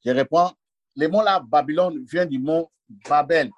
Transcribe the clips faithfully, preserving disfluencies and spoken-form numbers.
Je reprends. Le mot là, Babylone, vient du mot Babel,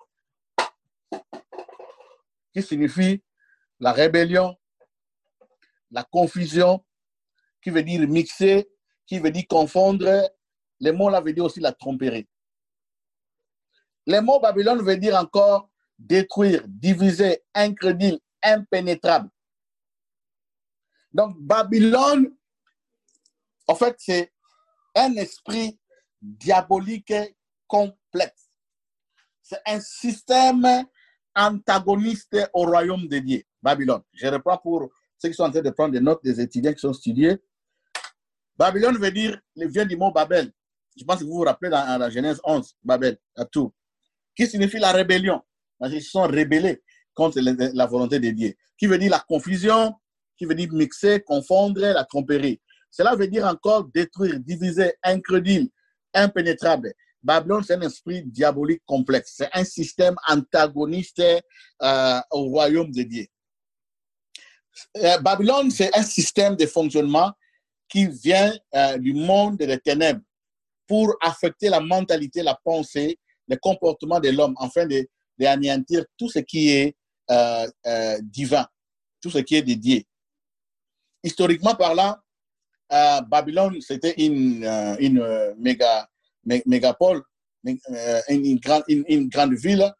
qui signifie la rébellion, la confusion, qui veut dire mixer, qui veut dire confondre. Le mot là veut dire aussi la tromperie. Le mot Babylone veut dire encore détruire, diviser, incrédule, impénétrable. Donc, Babylone, en fait, c'est un esprit diabolique complexe. C'est un système antagoniste au royaume de Dieu, Babylone. Je reprends pour ceux qui sont en train de prendre des notes, des étudiants qui sont studiés. Babylone veut dire, vient du mot Babel. Je pense que vous vous rappelez dans, dans la Genèse onze, Babel, à tout, qui signifie la rébellion. Parce qu'ils se sont rébellés contre la, la volonté de Dieu. Qui veut dire la confusion, qui veut dire mixer, confondre, la tromperie. Cela veut dire encore détruire, diviser, incrédule, impénétrable. Babylone, c'est un esprit diabolique complexe. C'est un système antagoniste euh, au royaume de Dieu. Euh, Babylone, c'est un système de fonctionnement qui vient euh, du monde des ténèbres pour affecter la mentalité, la pensée, le comportement de l'homme, afin de, de anéantir tout ce qui est euh, euh, divin, tout ce qui est de Dieu. Historiquement parlant, euh, Babylone, c'était une, euh, une euh, méga, mé, mégapole, une, une, grande, une, une grande ville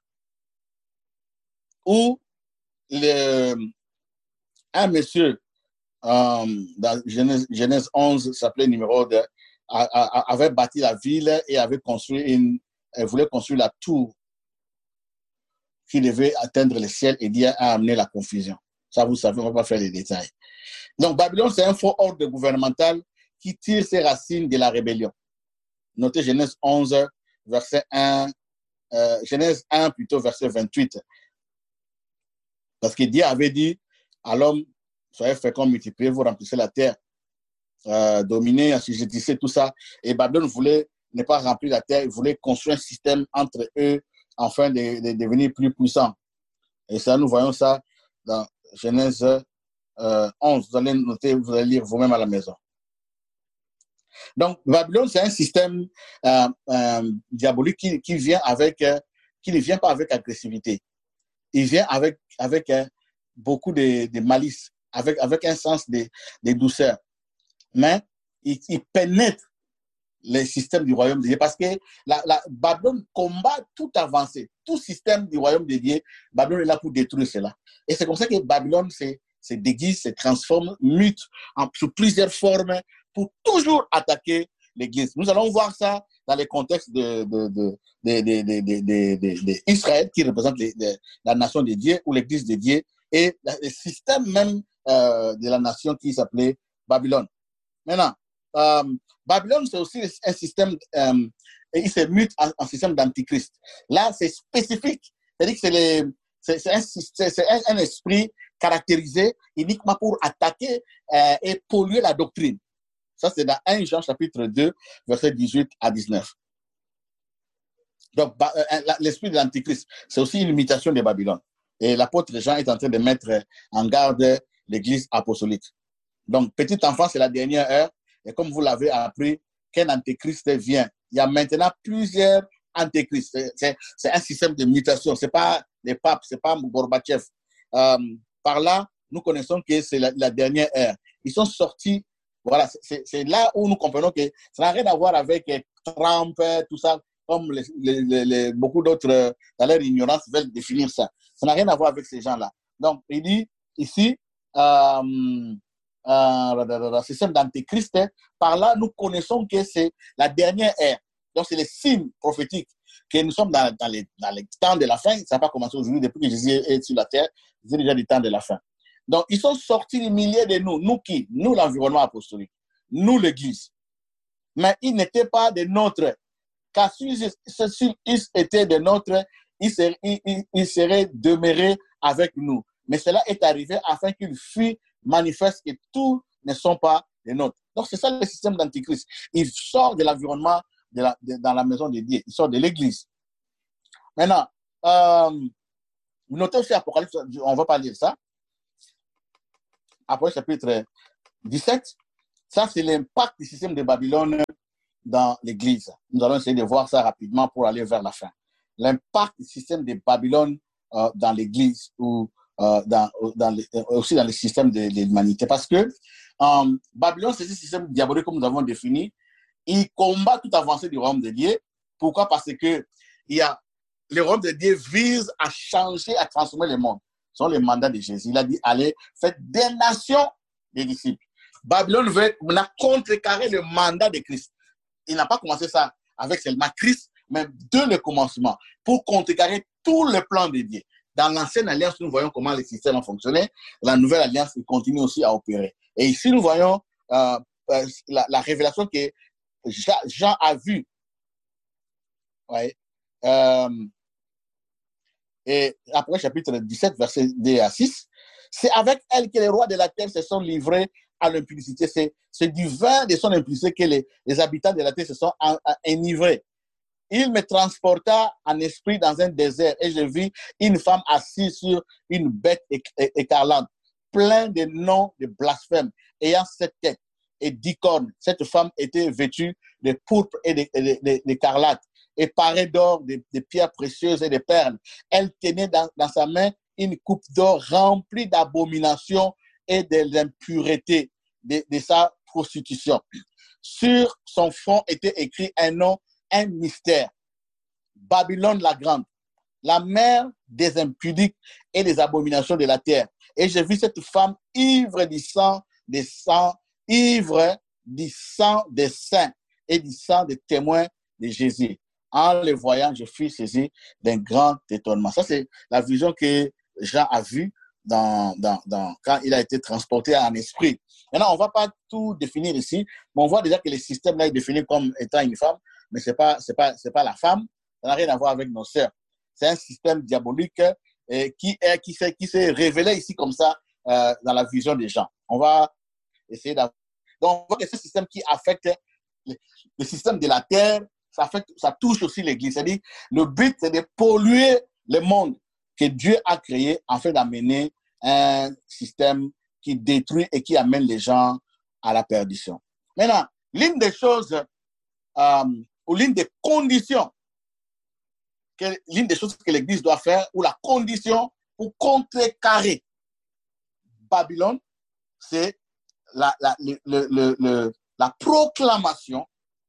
où le, un monsieur, euh, dans Genèse, Genèse onze, s'appelait numéro deux, a, a, avait bâti la ville et avait construit une, elle voulait construire la tour qui devait atteindre le ciel, et Dieu a amené la confusion. Ça, vous savez, on ne va pas faire les détails. Donc, Babylone, c'est un faux ordre gouvernemental qui tire ses racines de la rébellion. Notez Genèse onze, verset un, euh, Genèse un, plutôt verset vingt-huit. Parce que Dieu avait dit à l'homme, soyez féconds, multipliez, vous remplissez la terre, euh, dominez, assujettissez, tout ça. Et Babylone voulait ne pas remplir la terre, il voulait construire un système entre eux afin de, de devenir plus puissant. Et ça, nous voyons ça dans Genèse euh, onze. Vous allez noter, vous allez lire vous-même à la maison. Donc, Babylone, c'est un système euh, euh, diabolique qui, qui vient avec, euh, qui ne vient pas avec agressivité. Il vient avec, avec euh, beaucoup de, de malice, avec, avec un sens de, de douceur. Mais il, il pénètre les systèmes du royaume de Dieu parce que la, la Babylone combat toute avancée, tout système du royaume de Dieu. Babylone est là pour détruire cela. Et c'est comme ça que Babylone se, se déguise, se transforme, mute en, sous plusieurs formes pour toujours attaquer l'Église. Nous allons voir ça dans les contextes de, de, de, de, de, de, de, de, de, de Israël, qui représente les, de, la nation de Dieu ou l'Église de Dieu, et le système même euh, de la nation qui s'appelait Babylone. Maintenant, euh, Babylone, c'est aussi un système, euh, il se mute en, en système d'antichrist. Là, c'est spécifique. C'est-à-dire que c'est, les, c'est, c'est, un, c'est un, un esprit caractérisé uniquement pour attaquer euh, et polluer la doctrine. Ça, c'est dans premier Jean chapitre deux, versets dix-huit à dix-neuf. Donc, l'esprit de l'antichrist, c'est aussi une imitation de Babylone. Et l'apôtre Jean est en train de mettre en garde l'église apostolique. Donc, petit enfant, c'est la dernière heure. Et comme vous l'avez appris, qu'un antéchrist vient. Il y a maintenant plusieurs antéchrists. C'est, c'est, c'est un système de mutation. Ce n'est pas les papes, ce n'est pas Gorbatchev. Euh, par là, nous connaissons que c'est la, la dernière heure. Ils sont sortis. Voilà, c'est, c'est là où nous comprenons que ça n'a rien à voir avec Trump, tout ça, comme les, les, les, beaucoup d'autres, dans leur ignorance, veulent définir ça. Ça n'a rien à voir avec ces gens-là. Donc, il dit ici, euh, Euh, le système d'antéchrist, par là, nous connaissons que c'est la dernière ère. Donc, c'est les signes prophétiques que nous sommes dans, dans, les, dans les temps de la fin. Ça n'a pas commencé aujourd'hui, depuis que Jésus est sur la terre, c'est déjà du temps de la fin. Donc, ils sont sortis des milliers de nous. Nous qui? Nous, l'environnement apostolique. Nous, l'Église. Mais ils n'étaient pas de nôtres. Car s'ils étaient de nôtres, ils seraient, ils, ils seraient demeurés avec nous. Mais cela est arrivé afin qu'ils fuient manifeste que tous ne sont pas les nôtres. Donc, c'est ça le système d'antichrist. Il sort de l'environnement de la, de, dans la maison de Dieu. Il sort de l'église. Maintenant, euh, vous notez aussi Apocalypse, on ne va pas lire ça. Apocalypse chapitre dix-sept. Ça, c'est l'impact du système de Babylone dans l'Église. Nous allons essayer de voir ça rapidement pour aller vers la fin. L'impact du système de Babylone euh, dans l'Église ou euh, dans, dans les, aussi dans le système de, de l'humanité. Parce que euh, Babylone, c'est ce système diabolique comme nous avons défini. Il combat toute avancée du royaume de Dieu. Pourquoi? Parce que il y a, le royaume de Dieu vise à changer, à transformer le monde. Ce sont les mandats de Jésus. Il a dit, allez, faites des nations des disciples. Babylone veut contrecarrer le mandat de Christ. Il n'a pas commencé ça avec seulement Christ, mais dès le commencement, pour contrecarrer tout le plan de Dieu. Dans l'ancienne alliance, nous voyons comment le système a fonctionné. La nouvelle alliance, il continue aussi à opérer. Et ici, nous voyons euh, euh, la, la révélation que Jean a vue. Ouais. Euh, et après, chapitre dix-sept, verset deux à six, c'est avec elle que les rois de la terre se sont livrés à l'impudicité. C'est, c'est du vin de son impudicité que les, les habitants de la terre se sont en, en, enivrés. Il me transporta en esprit dans un désert et je vis une femme assise sur une bête écarlate, plein de noms de blasphème, ayant sept têtes et dix cornes. Cette femme était vêtue de pourpre et d'écarlate, et parée d'or, de, de pierres précieuses et de perles. Elle tenait dans, dans sa main une coupe d'or remplie d'abominations et de l'impureté de, de sa prostitution. Sur son front était écrit un nom, un mystère. Babylone la grande, la mère des impudiques et des abominations de la terre. Et j'ai vu cette femme ivre du sang des saints, ivre du sang des saints et du sang des témoins de Jésus. En le voyant, je fus saisi d'un grand étonnement. Ça, c'est la vision que Jean a vue dans, dans, dans, quand il a été transporté en esprit. Maintenant, on ne va pas tout définir ici, mais on voit déjà que le système là est défini comme étant une femme, mais ce n'est pas, c'est pas, c'est pas la femme. Ça n'a rien à voir avec nos sœurs. C'est un système diabolique euh, qui, est, qui, s'est, qui s'est révélé ici comme ça euh, dans la vision des gens. On va essayer d'avoir. Donc, on voit que ce système qui affecte le, le système de la terre, ça, affecte, ça touche aussi l'Église. C'est-à-dire, le but, c'est de polluer le monde que Dieu a créé afin d'amener un système qui détruit et qui amène les gens à la perdition. Maintenant, l'une des choses, euh, ou l'une des conditions, que, l'une des choses que l'Église doit faire, ou la condition pour contrecarrer Babylone, c'est la, la, le, le, le, la proclamation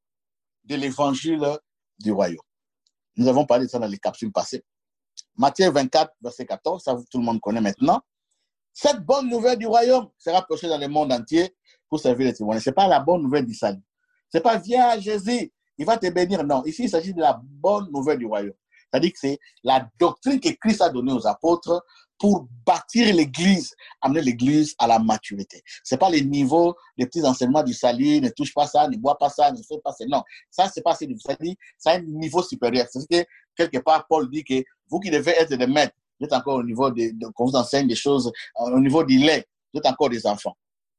de l'évangile du royaume. Nous avons parlé de ça dans les capsules passées. Matthieu vingt-quatre, verset quatorze, ça tout le monde connaît maintenant. Cette bonne nouvelle du royaume sera prêchée dans le monde entier pour servir les témoins. Ce n'est pas la bonne nouvelle du salut. Ce n'est pas viens à Jésus, il va te bénir. Non, ici il s'agit de la bonne nouvelle du royaume. C'est-à-dire que c'est la doctrine que Christ a donnée aux apôtres pour bâtir l'Église, amener l'Église à la maturité. Ce n'est pas les niveaux, les petits enseignements du salut, ne touche pas ça, ne bois pas ça, ne fais pas ça. Non, ça, ce n'est pas ce du salut, c'est un niveau supérieur. C'est-à-dire que quelque part, Paul dit que vous qui devez être des maîtres, vous êtes encore au niveau de, de qu'on vous enseigne des choses, au niveau du lait, vous êtes encore des enfants.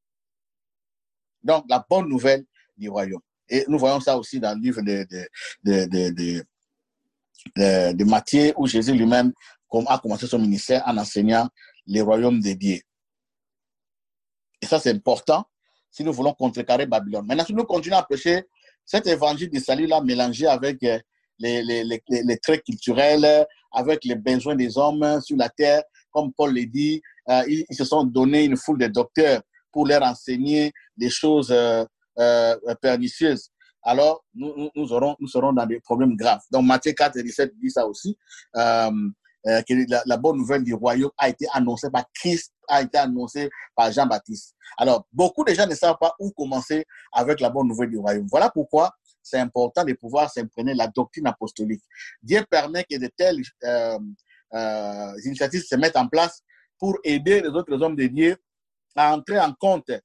Donc, la bonne nouvelle du royaume. Et nous voyons ça aussi dans le livre de, de, de, de, de, de, de Matthieu, où Jésus lui-même a commencé son ministère en enseignant les royaumes de Dieu. Et ça, c'est important si nous voulons contrecarrer Babylone. Maintenant, si nous continuons à prêcher cet évangile du salut-là mélangé avec les, les, les, les traits culturels, avec les besoins des hommes sur la terre, comme Paul le dit, euh, ils, ils se sont donné une foule de docteurs pour leur enseigner des choses euh, euh, pernicieuses. Alors, nous, nous, nous, aurons, nous serons dans des problèmes graves. Donc, Matthieu quatre, dix-sept dit ça aussi, euh, euh, que la, la bonne nouvelle du royaume a été annoncée par Christ, a été annoncée par Jean-Baptiste. Alors, beaucoup de gens ne savent pas où commencer avec la bonne nouvelle du royaume. Voilà pourquoi c'est important de pouvoir s'imprégner la doctrine apostolique. Dieu permet que de telles euh, euh, initiatives se mettent en place pour aider les autres hommes de Dieu à entrer en compte, euh,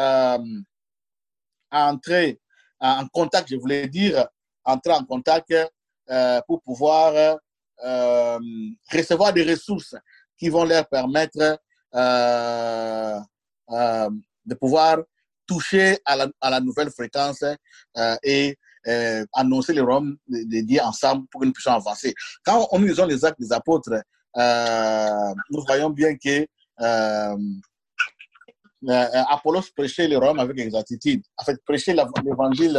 à entrer en contact, je voulais dire, entrer en contact euh, pour pouvoir euh, recevoir des ressources qui vont leur permettre euh, euh, de pouvoir toucher à la, à la nouvelle fréquence euh, et euh, annoncer les royaumes de, de Dieu ensemble pour que nous puissions avancer. Quand on lisons les actes des apôtres, euh, nous voyons bien que euh, Euh, Apollos prêchait le royaume avec exactitude. En fait, prêcher l'évangile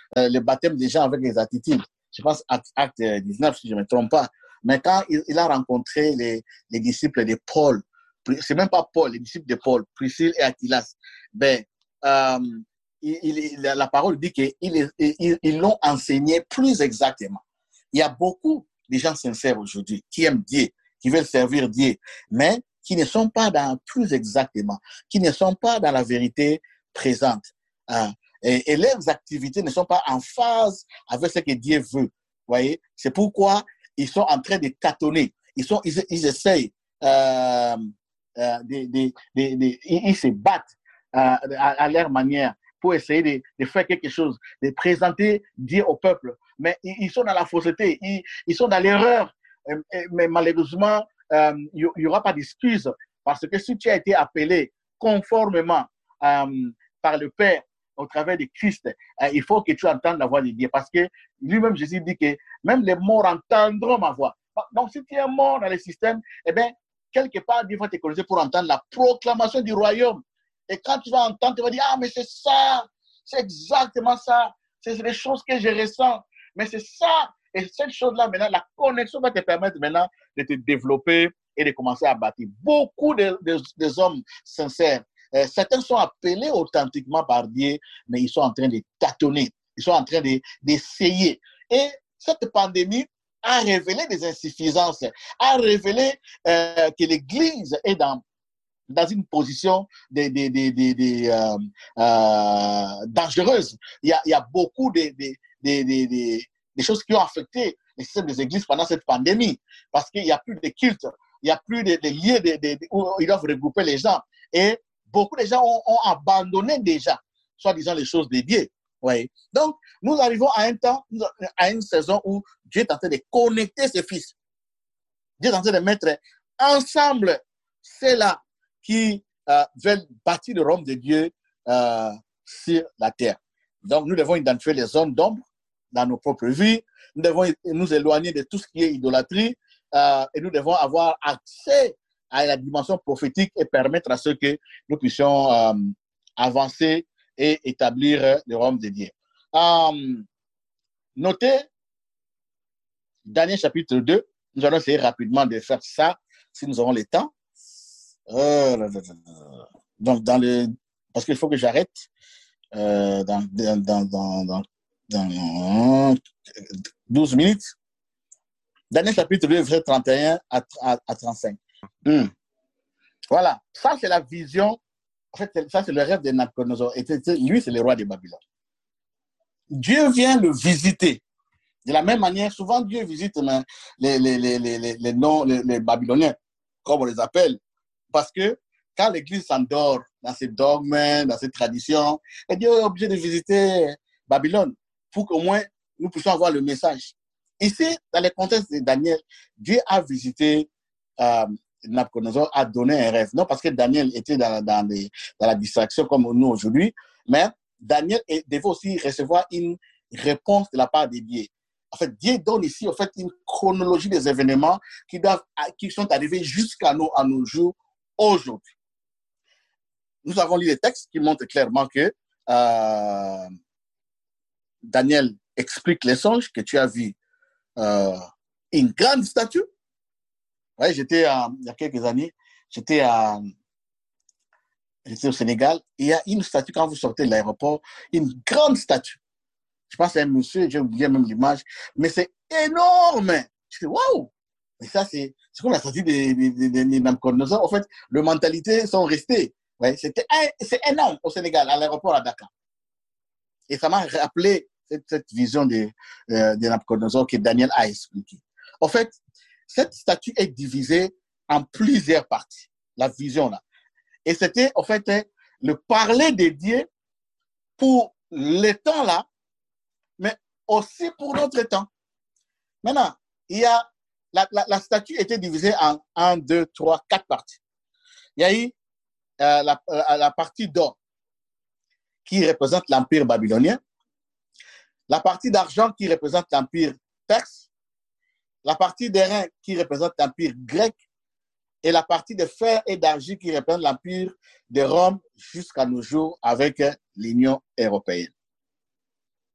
euh, le baptême des gens avec les attitudes. Je pense acte, acte dix-neuf, si je ne me trompe pas. Mais quand il, il a rencontré les, les disciples de Paul, c'est même pas Paul, les disciples de Paul, Priscille et Aquilas, ben, euh, il, il, la parole dit qu'ils ils, ils l'ont enseigné plus exactement. Il y a beaucoup de gens sincères aujourd'hui qui aiment Dieu, qui veulent servir Dieu, mais qui ne sont pas dans plus exactement, qui ne sont pas dans la vérité présente. Hein. Et, et leurs activités ne sont pas en phase avec ce que Dieu veut. Voyez, c'est pourquoi ils sont en train de tâtonner. Ils, sont, ils, ils essayent, euh, euh, de, de, de, de, ils, ils se battent euh, à, à leur manière pour essayer de, de faire quelque chose, de présenter Dieu au peuple. Mais ils, ils sont dans la fausseté, ils, ils sont dans l'erreur. Mais malheureusement, euh, il n'y aura pas d'excuse parce que si tu as été appelé conformément euh, par le Père au travers de Christ, euh, il faut que tu entendes la voix de Dieu parce que lui-même, Jésus dit que même les morts entendront ma voix. Donc, si tu es mort dans le système, eh bien, quelque part, Dieu va te corriger pour entendre la proclamation du royaume. Et quand tu vas entendre, tu vas dire, ah, mais c'est ça, c'est exactement ça, c'est les choses que je ressens, mais c'est ça. Et cette chose-là, maintenant, la connexion va te permettre maintenant de te développer et de commencer à bâtir. Beaucoup de, de, de hommes sincères, euh, certains sont appelés authentiquement par Dieu, mais ils sont en train de tâtonner, ils sont en train de, d'essayer. Et cette pandémie a révélé des insuffisances, a révélé euh, que l'Église est dans, dans une position de, de, de, de, de, euh, euh, dangereuse. Il y a, il y a beaucoup de, de, de, de, de, de choses qui ont affecté les systèmes des églises pendant cette pandémie, parce qu'il n'y a plus de culte, il n'y a plus de, de lieux de, de, de, où ils doivent regrouper les gens. Et beaucoup de gens ont, ont abandonné déjà, soi-disant, les choses de Dieu. Oui. Donc, nous arrivons à un temps, à une saison où Dieu est en train de connecter ses fils. Dieu est en train de mettre ensemble ceux-là qui euh, veulent bâtir le royaume de Dieu euh, sur la terre. Donc, nous devons identifier les zones d'ombre dans nos propres vies. Nous devons nous éloigner de tout ce qui est idolâtrie euh, et nous devons avoir accès à la dimension prophétique et permettre à ceux que nous puissions euh, avancer et établir le royaume de Dieu. Euh, notez Daniel chapitre deux. Nous allons essayer rapidement de faire ça si nous aurons le temps. Euh, donc, dans le, parce qu'il faut que j'arrête euh, dans, dans, dans, dans, dans douze minutes. Daniel chapitre deux, verset trente et un à, à, à trente-cinq. Hum. Voilà, ça c'est la vision. En fait, ça c'est le rêve de Nabuchodonosor. Et lui, c'est le roi de Babylone. Dieu vient le visiter. De la même manière, souvent Dieu visite les, les, les, les, les, les, non, les, les Babyloniens, comme on les appelle. Parce que quand l'Église s'endort dans ses dogmes, dans ses traditions, et Dieu est obligé de visiter Babylone pour qu'au moins nous puissions avoir le message. Ici, dans le contexte de Daniel, Dieu a visité euh, Nabuchodonosor, a donné un rêve. Non parce que Daniel était dans, dans, les, dans la distraction comme nous aujourd'hui, mais Daniel devait aussi recevoir une réponse de la part de Dieu. En fait, Dieu donne ici en fait, une chronologie des événements qui, doivent, qui sont arrivés jusqu'à nous, à nos jours aujourd'hui. Nous avons lu les textes qui montrent clairement que euh, Daniel explique les songes que tu as vu. Euh, une grande statue. Ouais, j'étais euh, il y a quelques années, j'étais à j'étais au Sénégal. Et il y a une statue quand vous sortez de l'aéroport, une grande statue. Je pense à un monsieur, j'ai oublié même l'image, mais c'est énorme. Je dis waouh! Mais ça c'est c'est comme la statue de, de, de, de Nabuchodonosor. En fait, les mentalités sont restées. Ouais, c'était c'est énorme au Sénégal, à l'aéroport à Dakar. Et ça m'a rappelé cette, cette vision de, euh, de Nabuchodonosor que Daniel a expliqué. En fait, cette statue est divisée en plusieurs parties, la vision là. Et c'était en fait le parler de Dieu pour le temps là, mais aussi pour notre temps. Maintenant, il y a la, la, la statue était divisée en un, deux, trois, quatre parties. Il y a eu euh, la, euh, la partie d'or qui représente l'empire babylonien, la partie d'argent qui représente l'empire perse, la partie d'airain qui représente l'empire grec et la partie de fer et d'argile qui représente l'empire de Rome jusqu'à nos jours avec l'Union européenne.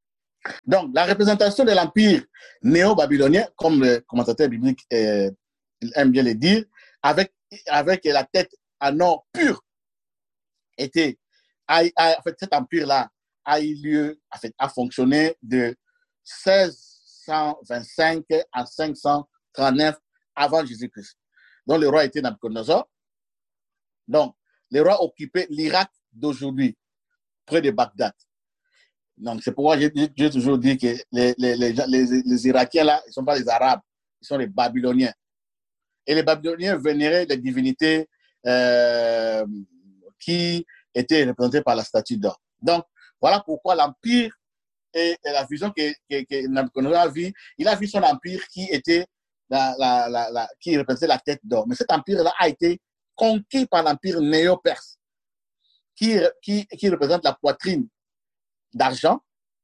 Donc, la représentation de l'empire néo-babylonien, comme le commentateur biblique euh, aime bien le dire, avec, avec la tête en or pur, était, a, a, en fait, cet empire-là a eu lieu, a, fait, a fonctionné de seize cent vingt-cinq à cinq cent trente-neuf avant Jésus-Christ. Donc, le roi était Nabucodonosor. Donc, le roi occupait l'Irak d'aujourd'hui, près de Bagdad. Donc, c'est pourquoi j'ai, j'ai toujours dit que les, les, les, les, les Irakiens, là, ils ne sont pas les Arabes, ils sont les Babyloniens. Et les Babyloniens vénéraient les divinités euh, qui étaient représentées par la statue d'or. Donc, voilà pourquoi l'empire et, et la vision que, que, que Nabucodonosor a vue, il a vu son empire qui était la, la, la, la, qui représentait la tête d'or. Mais cet empire-là a été conquis par l'empire néo-perse, qui, qui, qui représente la poitrine d'argent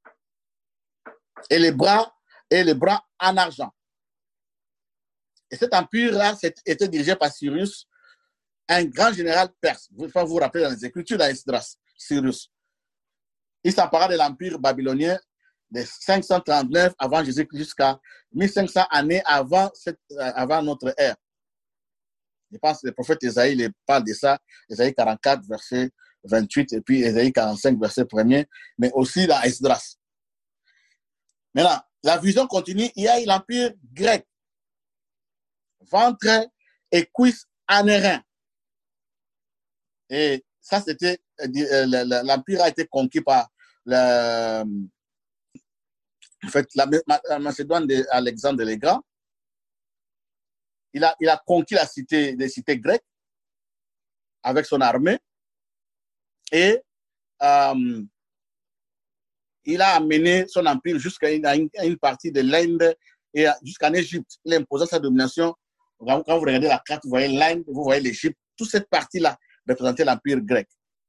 et les bras et les bras en argent. Et cet empire-là était dirigé par Cyrus, un grand général perse. Vous pouvez vous rappeler dans les Écritures d'Esdras, Cyrus. Il s'empara de l'empire babylonien de cinq cent trente-neuf avant Jésus-Christ jusqu'à mille cinq cents années avant, cette, avant notre ère. Je pense que le prophète Ésaïe parle de ça, Ésaïe quarante-quatre, verset vingt-huit, et puis Ésaïe quarante-cinq, verset premier, mais aussi dans Esdras. Maintenant, la vision continue, il y a l'empire grec, ventre et cuisse anérin. Et ça, c'était, l'empire a été conquis par le, en fait, la, la Macédoine d'Alexandre le Grand. Il a, il a conquis la cité, les cités grecques avec son armée et euh, il a amené son empire jusqu'à une, une partie de l'Inde et jusqu'en Égypte. Il a imposé sa domination. Quand vous regardez la carte, vous voyez l'Inde, vous voyez l'Égypte. Toute cette partie-là représentait l'empire grec.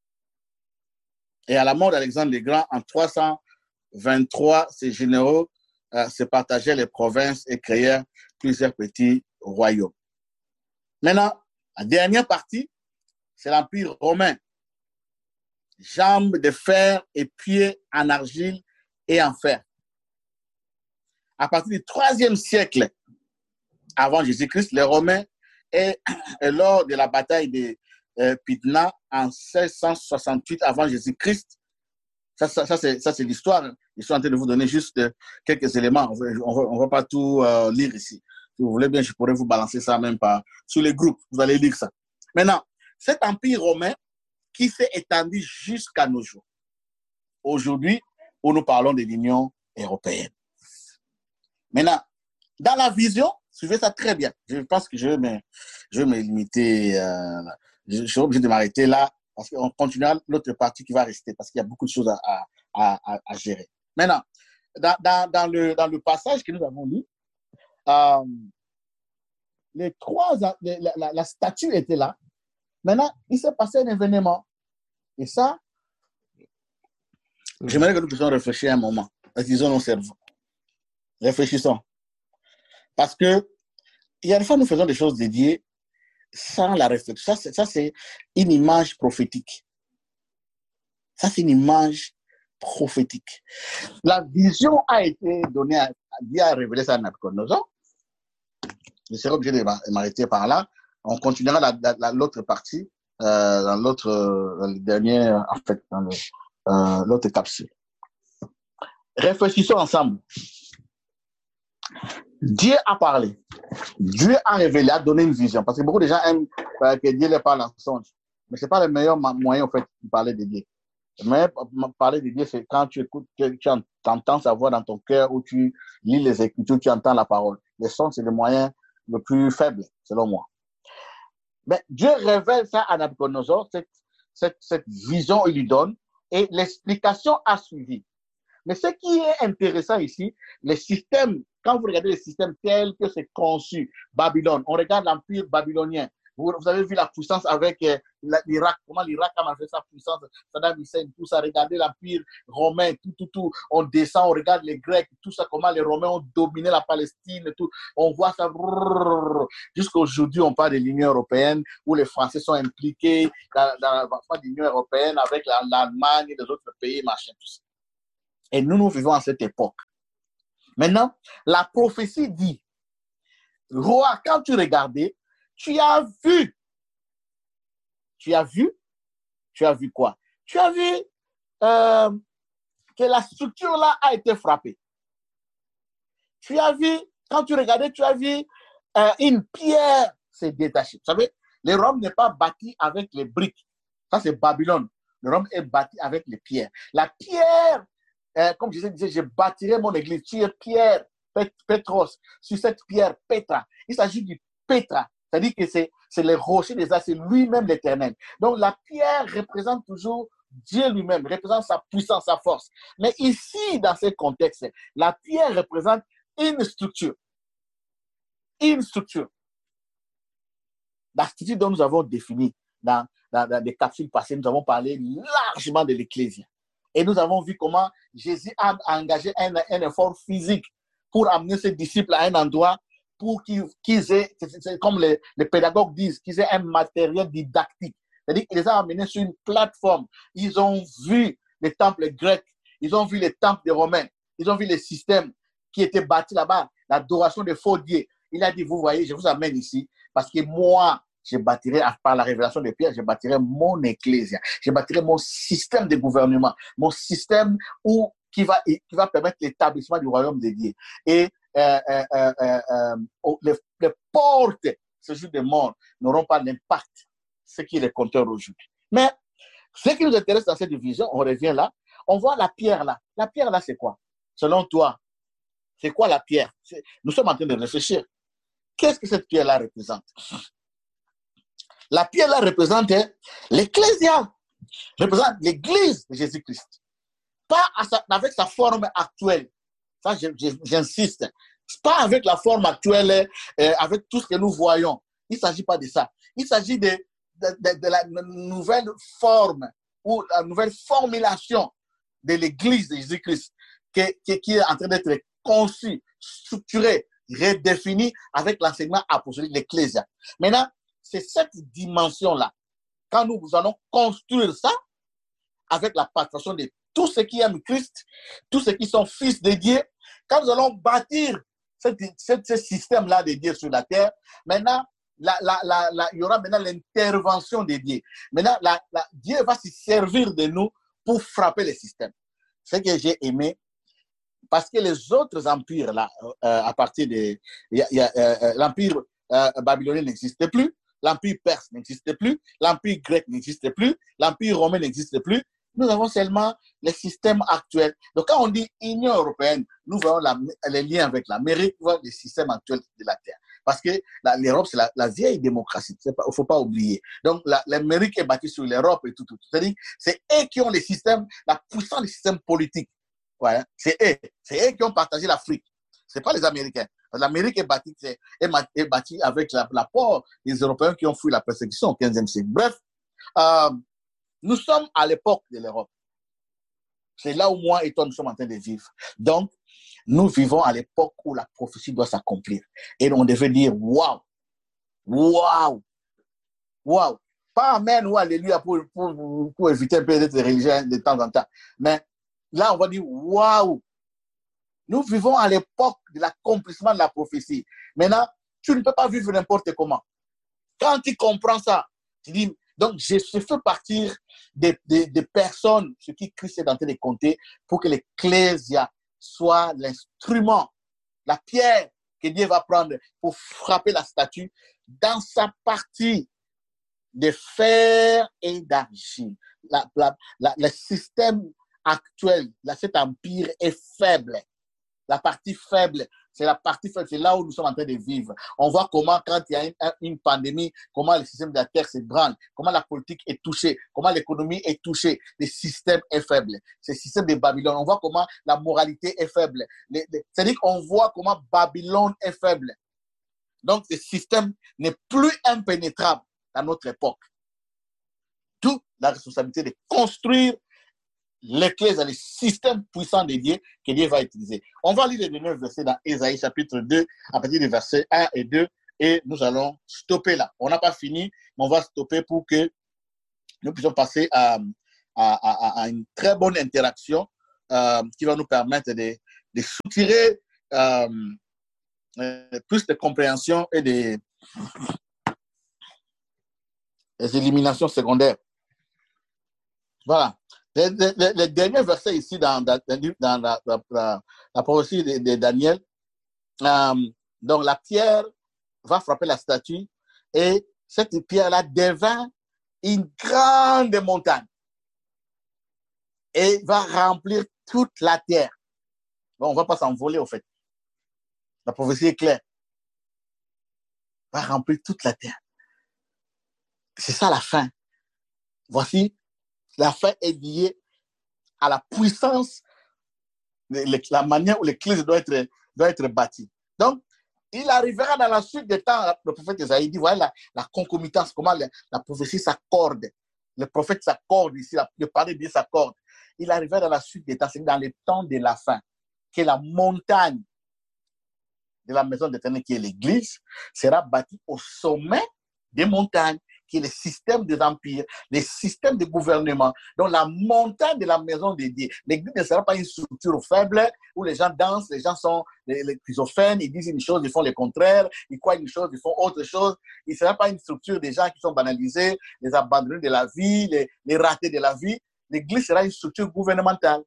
Et à la mort d'Alexandre le Grand, en trois cent vingt-trois, ces généraux euh, se partageaient les provinces et créèrent plusieurs petits royaumes. Maintenant, la dernière partie, c'est l'empire romain. Jambes de fer et pieds en argile et en fer. À partir du troisième siècle avant Jésus-Christ, les Romains, et, et lors de la bataille de euh, Pydna en seize cent soixante-huit avant Jésus-Christ, ça, ça, ça c'est, ça, c'est l'histoire. Je suis en train de vous donner juste euh, quelques éléments. On ne va pas tout euh, lire ici. Si vous voulez bien, je pourrais vous balancer ça même par, sur les groupes. Vous allez lire ça. Maintenant, cet empire romain qui s'est étendu jusqu'à nos jours. Aujourd'hui, où nous parlons de l'Union européenne. Maintenant, dans la vision, suivez ça très bien. Je pense que je vais me, je vais me limiter. Euh, je, je suis obligé de m'arrêter là parce qu'on continuera l'autre partie qui va rester parce qu'il y a beaucoup de choses à, à, à, à gérer. Maintenant, dans, dans, dans, le, dans le passage que nous avons lu, euh, les trois, les, la, la, la statue était là. Maintenant, il s'est passé un événement. Et ça, j'aimerais que nous puissions réfléchir un moment. Utilisons nos cerveaux. Réfléchissons. Parce que il y a des fois, nous faisons des choses dédiées sans la réflexion. Ça, c'est, ça, c'est une image prophétique. Ça, c'est une image prophétique. La vision a été donnée, à, Dieu a révélé ça à Nabucodonosor. Je serai obligé de m'arrêter par là. On continuera la, la, la, l'autre partie, euh, dans l'autre, dans le dernier, en fait, dans le, euh, l'autre capsule. Réfléchissons ensemble. Dieu a parlé. Dieu a révélé, a donné une vision. Parce que beaucoup de gens aiment euh, que Dieu leur parle en songe. Mais ce n'est pas le meilleur moyen, en fait, de parler de Dieu. Mais parler de Dieu, c'est quand tu écoutes, tu, tu entends sa voix dans ton cœur ou tu lis les Écritures, tu entends la parole. Les sons, c'est le moyen le plus faible, selon moi. Mais Dieu révèle ça à Nabucodonosor, cette, cette, cette vision, il lui donne, et l'explication a suivi. Mais ce qui est intéressant ici, les systèmes, quand vous regardez les systèmes tels que c'est conçu, Babylone, on regarde l'empire babylonien. Vous, vous avez vu la puissance avec euh, l'Irak, comment l'Irak a marqué sa puissance, Saddam Hussein, tout ça, regardez l'empire romain, tout, tout, tout. On descend, on regarde les Grecs, tout ça, comment les Romains ont dominé la Palestine, tout. On voit ça. Jusqu'à aujourd'hui, on parle de l'Union européenne, où les Français sont impliqués dans, dans l'avancement de l'Union européenne avec l'Allemagne et les autres pays, machin, tout ça. Et nous, nous vivons à cette époque. Maintenant, la prophétie dit, roi, quand tu regardais, tu as vu. Tu as vu? Tu as vu quoi? Tu as vu euh, que la structure là a été frappée. Tu as vu, quand tu regardais, tu as vu euh, une pierre s'est détachée. Vous savez, le Rome n'est pas bâti avec les briques. Ça, c'est Babylone. Le Rome est bâti avec les pierres. La pierre, euh, comme je disais, je bâtirai mon église. Tu es Pierre, Petros, sur cette pierre, Petra. Il s'agit du Petra. C'est-à-dire que c'est, c'est le rocher des âges, c'est lui-même l'éternel. Donc, la pierre représente toujours Dieu lui-même, représente sa puissance, sa force. Mais ici, dans ce contexte, la pierre représente une structure. Une structure. La structure dont nous avons défini dans, dans, dans des capsules passées, nous avons parlé largement de l'Ecclésia. Et nous avons vu comment Jésus a engagé un, un effort physique pour amener ses disciples à un endroit pour qu'ils, qu'ils aient, c'est comme les, les pédagogues disent, qu'ils aient un matériel didactique. C'est-à-dire qu'ils les ont amenés sur une plateforme. Ils ont vu les temples grecs, ils ont vu les temples des Romains, ils ont vu les systèmes qui étaient bâtis là-bas, l'adoration des faux dieux. Il a dit, vous voyez, je vous amène ici parce que moi, je bâtirai, par la révélation de Pierre, je bâtirai mon ecclésia, je bâtirai mon système de gouvernement, mon système où, qui, va, qui va permettre l'établissement du royaume de Dieu. Et euh, euh, euh, euh, les, les portes, ce jour des morts, n'auront pas d'impact, ce qui est le compteur aujourd'hui. Mais ce qui nous intéresse dans cette division, on revient là, on voit la pierre là. La pierre là, c'est quoi? Selon toi, c'est quoi la pierre? Nous sommes en train de réfléchir. Qu'est-ce que cette pierre là représente? La pierre là représente hein, l'Ecclésia, représente l'Église de Jésus-Christ. Pas sa, avec sa forme actuelle. Ça, j'insiste. Pas avec la forme actuelle, euh, avec tout ce que nous voyons. Il ne s'agit pas de ça. Il s'agit de, de, de, de la nouvelle forme ou la nouvelle formulation de l'Église de Jésus-Christ qui, qui, qui est en train d'être conçue, structurée, redéfinie avec l'enseignement apostolique de l'Ecclésia. Maintenant, c'est cette dimension-là. Quand nous allons construire ça, avec la participation de tous ceux qui aiment Christ, tous ceux qui sont fils de Dieu, quand nous allons bâtir cette, cette, ce système-là de Dieu sur la terre, maintenant, la, la, la, la, il y aura maintenant l'intervention de Dieu. Maintenant, la, la, Dieu va se servir de nous pour frapper le système. Ce que j'ai aimé, parce que les autres empires, là, euh, à partir de... Y a, y a, euh, l'empire euh, babylonien n'existait plus, l'empire perse n'existait plus, l'empire grec n'existait plus, l'empire romain n'existait plus. Nous avons seulement les systèmes actuels. Donc, quand on dit Union européenne, nous voyons la, les liens avec l'Amérique, nous voyons les systèmes actuels de la Terre. Parce que l'Europe, c'est la, la vieille démocratie. Il ne faut pas oublier. Donc, l'Amérique est bâtie sur l'Europe et tout. tout. C'est-à-dire, c'est eux qui ont les systèmes, la puissance des systèmes politiques. Ouais, c'est eux. C'est eux qui ont partagé l'Afrique. Ce n'est pas les Américains. L'Amérique est bâtie, est, est bâtie avec l'apport des Européens qui ont fui la persécution au quinzième siècle. Bref, euh, nous sommes à l'époque de l'Europe. C'est là où moi et toi, nous sommes en train de vivre. Donc, nous vivons à l'époque où la prophétie doit s'accomplir. Et on devait dire, waouh, waouh, waouh. Pas amen ou alléluia pour, pour, pour éviter un peu d'être religieux de temps en temps. Mais là, on va dire, waouh. Nous vivons à l'époque de l'accomplissement de la prophétie. Maintenant, tu ne peux pas vivre n'importe comment. Quand tu comprends ça, tu dis, donc je fais partir des, des, des personnes, ce qui Christ est en train de compter, pour que l'Ecclésia soit l'instrument, la pierre que Dieu va prendre pour frapper la statue dans sa partie de fer et d'argile. La, la, la, le système actuel, là, cet empire est faible. La partie faible, c'est la partie faible, c'est là où nous sommes en train de vivre. On voit comment, quand il y a une, une pandémie, comment le système de la terre s'ébranle, comment la politique est touchée, comment l'économie est touchée, le système est faible. C'est le système de Babylone. On voit comment la moralité est faible. C'est-à-dire qu'on voit comment Babylone est faible. Donc, ce système n'est plus impénétrable dans notre époque. D'où la responsabilité de construire l'Église, le système puissant de Dieu que Dieu va utiliser. On va lire les neuf versets dans Ésaïe chapitre deux, à partir des versets un et deux, et nous allons stopper là. On n'a pas fini, mais on va stopper pour que nous puissions passer à, à, à, à une très bonne interaction euh, qui va nous permettre de, de soutirer euh, euh, plus de compréhension et de, des éliminations secondaires. Voilà. Les, les, les derniers versets ici dans, dans, dans la, la, la, la prophétie de, de Daniel, euh, donc la pierre va frapper la statue et cette pierre-là devint une grande montagne et va remplir toute la terre. Bon, on ne va pas s'envoler au fait. La prophétie est claire. Va remplir toute la terre. C'est ça la fin. Voici, la fin est liée à la puissance, la manière où l'Église doit être, doit être bâtie. Donc, il arrivera dans la suite des temps, le prophète Isaïe dit, voilà la, la concomitance, comment la, la prophétie s'accorde. Le prophète s'accorde ici, la, le parler bien s'accorde. Il arrivera dans la suite des temps, c'est dans les temps de la fin, que la montagne de la maison d'Éternel, qui est l'Église, sera bâtie au sommet des montagnes, qui est le système des empires, les systèmes de gouvernement. Donc, la montagne de la maison de Dieu. L'Église ne sera pas une structure faible où les gens dansent, les gens sont les, les schizophrènes, ils disent une chose, ils font le contraire, ils croient une chose, ils font autre chose. Il ne sera pas une structure des gens qui sont banalisés, les abandonnés de la vie, les, les ratés de la vie. L'Église sera une structure gouvernementale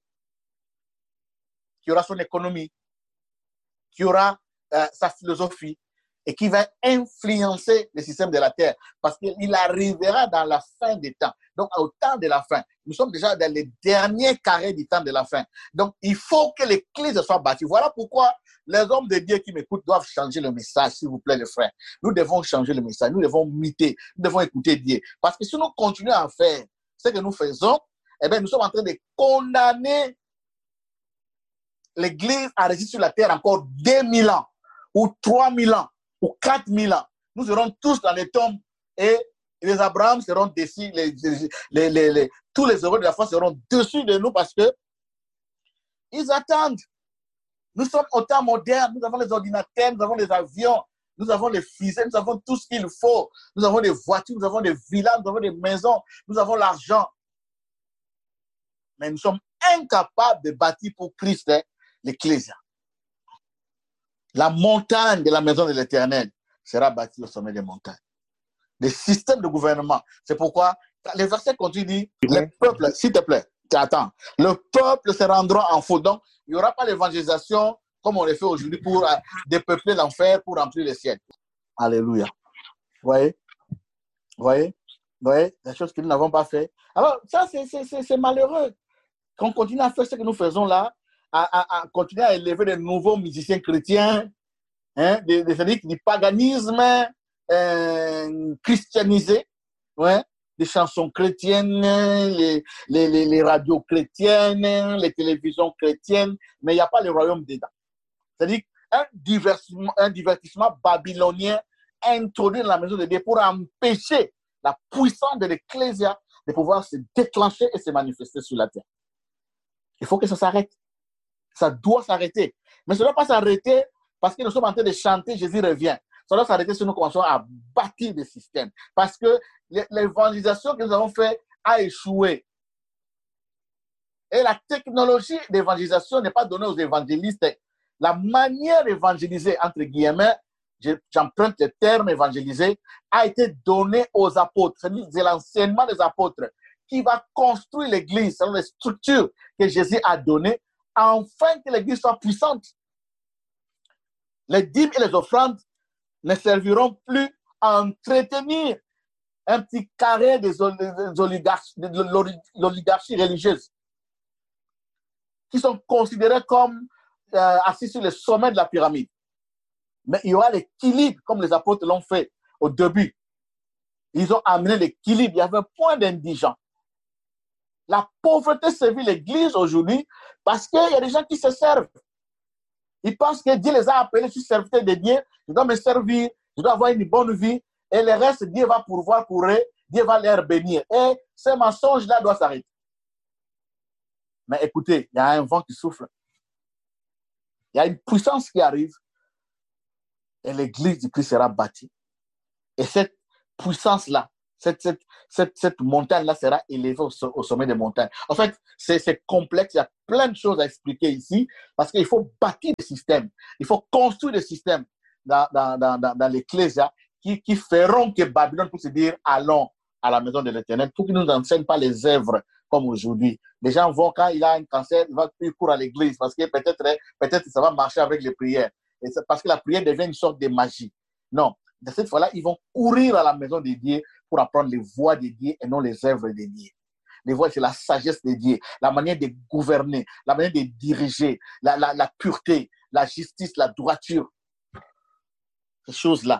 qui aura son économie, qui aura euh, sa philosophie, et qui va influencer le système de la terre, parce qu'il arrivera dans la fin des temps. Donc, au temps de la fin, nous sommes déjà dans les derniers carrés du temps de la fin. Donc, il faut que l'Église soit bâtie. Voilà pourquoi les hommes de Dieu qui m'écoutent doivent changer le message, s'il vous plaît, les frères. Nous devons changer le message, nous devons imiter, nous devons écouter Dieu. Parce que si nous continuons à faire ce que nous faisons, eh bien, nous sommes en train de condamner l'Église à résister sur la terre encore deux mille ans ou trois mille ans. Ou quatre mille ans, nous serons tous dans les tombes et les Abraham seront dessus, les, les, les, les, tous les héros de la foi seront dessus de nous parce que ils attendent. Nous sommes au temps moderne, nous avons les ordinateurs, nous avons les avions, nous avons les fusées, nous avons tout ce qu'il faut. Nous avons des voitures, nous avons des villas, nous avons des maisons, nous avons l'argent. Mais nous sommes incapables de bâtir pour Christ hein, l'Église. La montagne de la maison de l'Éternel sera bâtie au sommet des montagnes. Le système de gouvernement. C'est pourquoi les versets continuent, le peuple, s'il te plaît, attends, le peuple se rendra en faute. Donc, il n'y aura pas l'évangélisation comme on le fait aujourd'hui pour euh, dépeupler l'enfer, pour remplir le ciel. Alléluia. Vous voyez? Vous voyez? Vous voyez? Les choses que nous n'avons pas fait. Alors, ça, c'est malheureux. Qu'on continue à faire ce que nous faisons là, À, à, à continuer à élever de nouveaux musiciens chrétiens, hein, des, des, du paganisme euh, christianisé, ouais, des chansons chrétiennes, les, les, les, les radios chrétiennes, les télévisions chrétiennes, mais il n'y a pas le royaume dedans. C'est-à-dire un divertissement, un divertissement babylonien introduit dans la maison de Dieu pour empêcher la puissance de l'Ecclésia de pouvoir se déclencher et se manifester sur la terre. Il faut que ça s'arrête. Ça doit s'arrêter. Mais ça ne doit pas s'arrêter parce que nous sommes en train de chanter Jésus revient. Ça doit s'arrêter si nous commençons à bâtir des systèmes. Parce que l'évangélisation que nous avons faite a échoué. Et la technologie d'évangélisation n'est pas donnée aux évangélistes. La manière d'évangéliser, entre guillemets, j'emprunte le terme évangéliser, a été donnée aux apôtres. C'est l'enseignement des apôtres qui va construire l'Église selon les structures que Jésus a données, afin que l'Église soit puissante. Les dîmes et les offrandes ne serviront plus à entretenir un petit carré des oligarchies, de l'oligarchie religieuse qui sont considérés comme euh, assis sur le sommet de la pyramide. Mais il y aura l'équilibre, comme les apôtres l'ont fait au début. Ils ont amené l'équilibre. Il y avait point d'indigents. La pauvreté servit l'Église aujourd'hui parce qu'il y a des gens qui se servent. Ils pensent que Dieu les a appelés sur serviteur de Dieu. Je dois me servir, je dois avoir une bonne vie et le reste, Dieu va pourvoir pour eux, Dieu va les bénir. Et ce mensonge-là doit s'arrêter. Mais écoutez, il y a un vent qui souffle. Il y a une puissance qui arrive et l'Église du Christ sera bâtie. Et cette puissance-là cette, cette, cette, cette montagne-là sera élevée au, au sommet des montagnes. En fait, c'est complexe, il y a plein de choses à expliquer ici, parce qu'il faut bâtir des systèmes, il faut construire des systèmes dans, dans, dans, dans, dans l'Ecclésia qui, qui feront que Babylone puisse se dire, allons à la maison de l'Éternel, pour qu'ils ne nous enseignent pas les œuvres comme aujourd'hui. Les gens vont, quand il a un cancer, ils vont courir à l'église, parce que peut-être peut-être ça va marcher avec les prières. Et parce que la prière devient une sorte de magie. Non, de cette fois-là, ils vont courir à la maison de Dieu pour apprendre les voies de Dieu et non les œuvres de Dieu. Les voies, c'est la sagesse de Dieu, la manière de gouverner, la manière de diriger, la, la, la pureté, la justice, la droiture. Ces choses-là.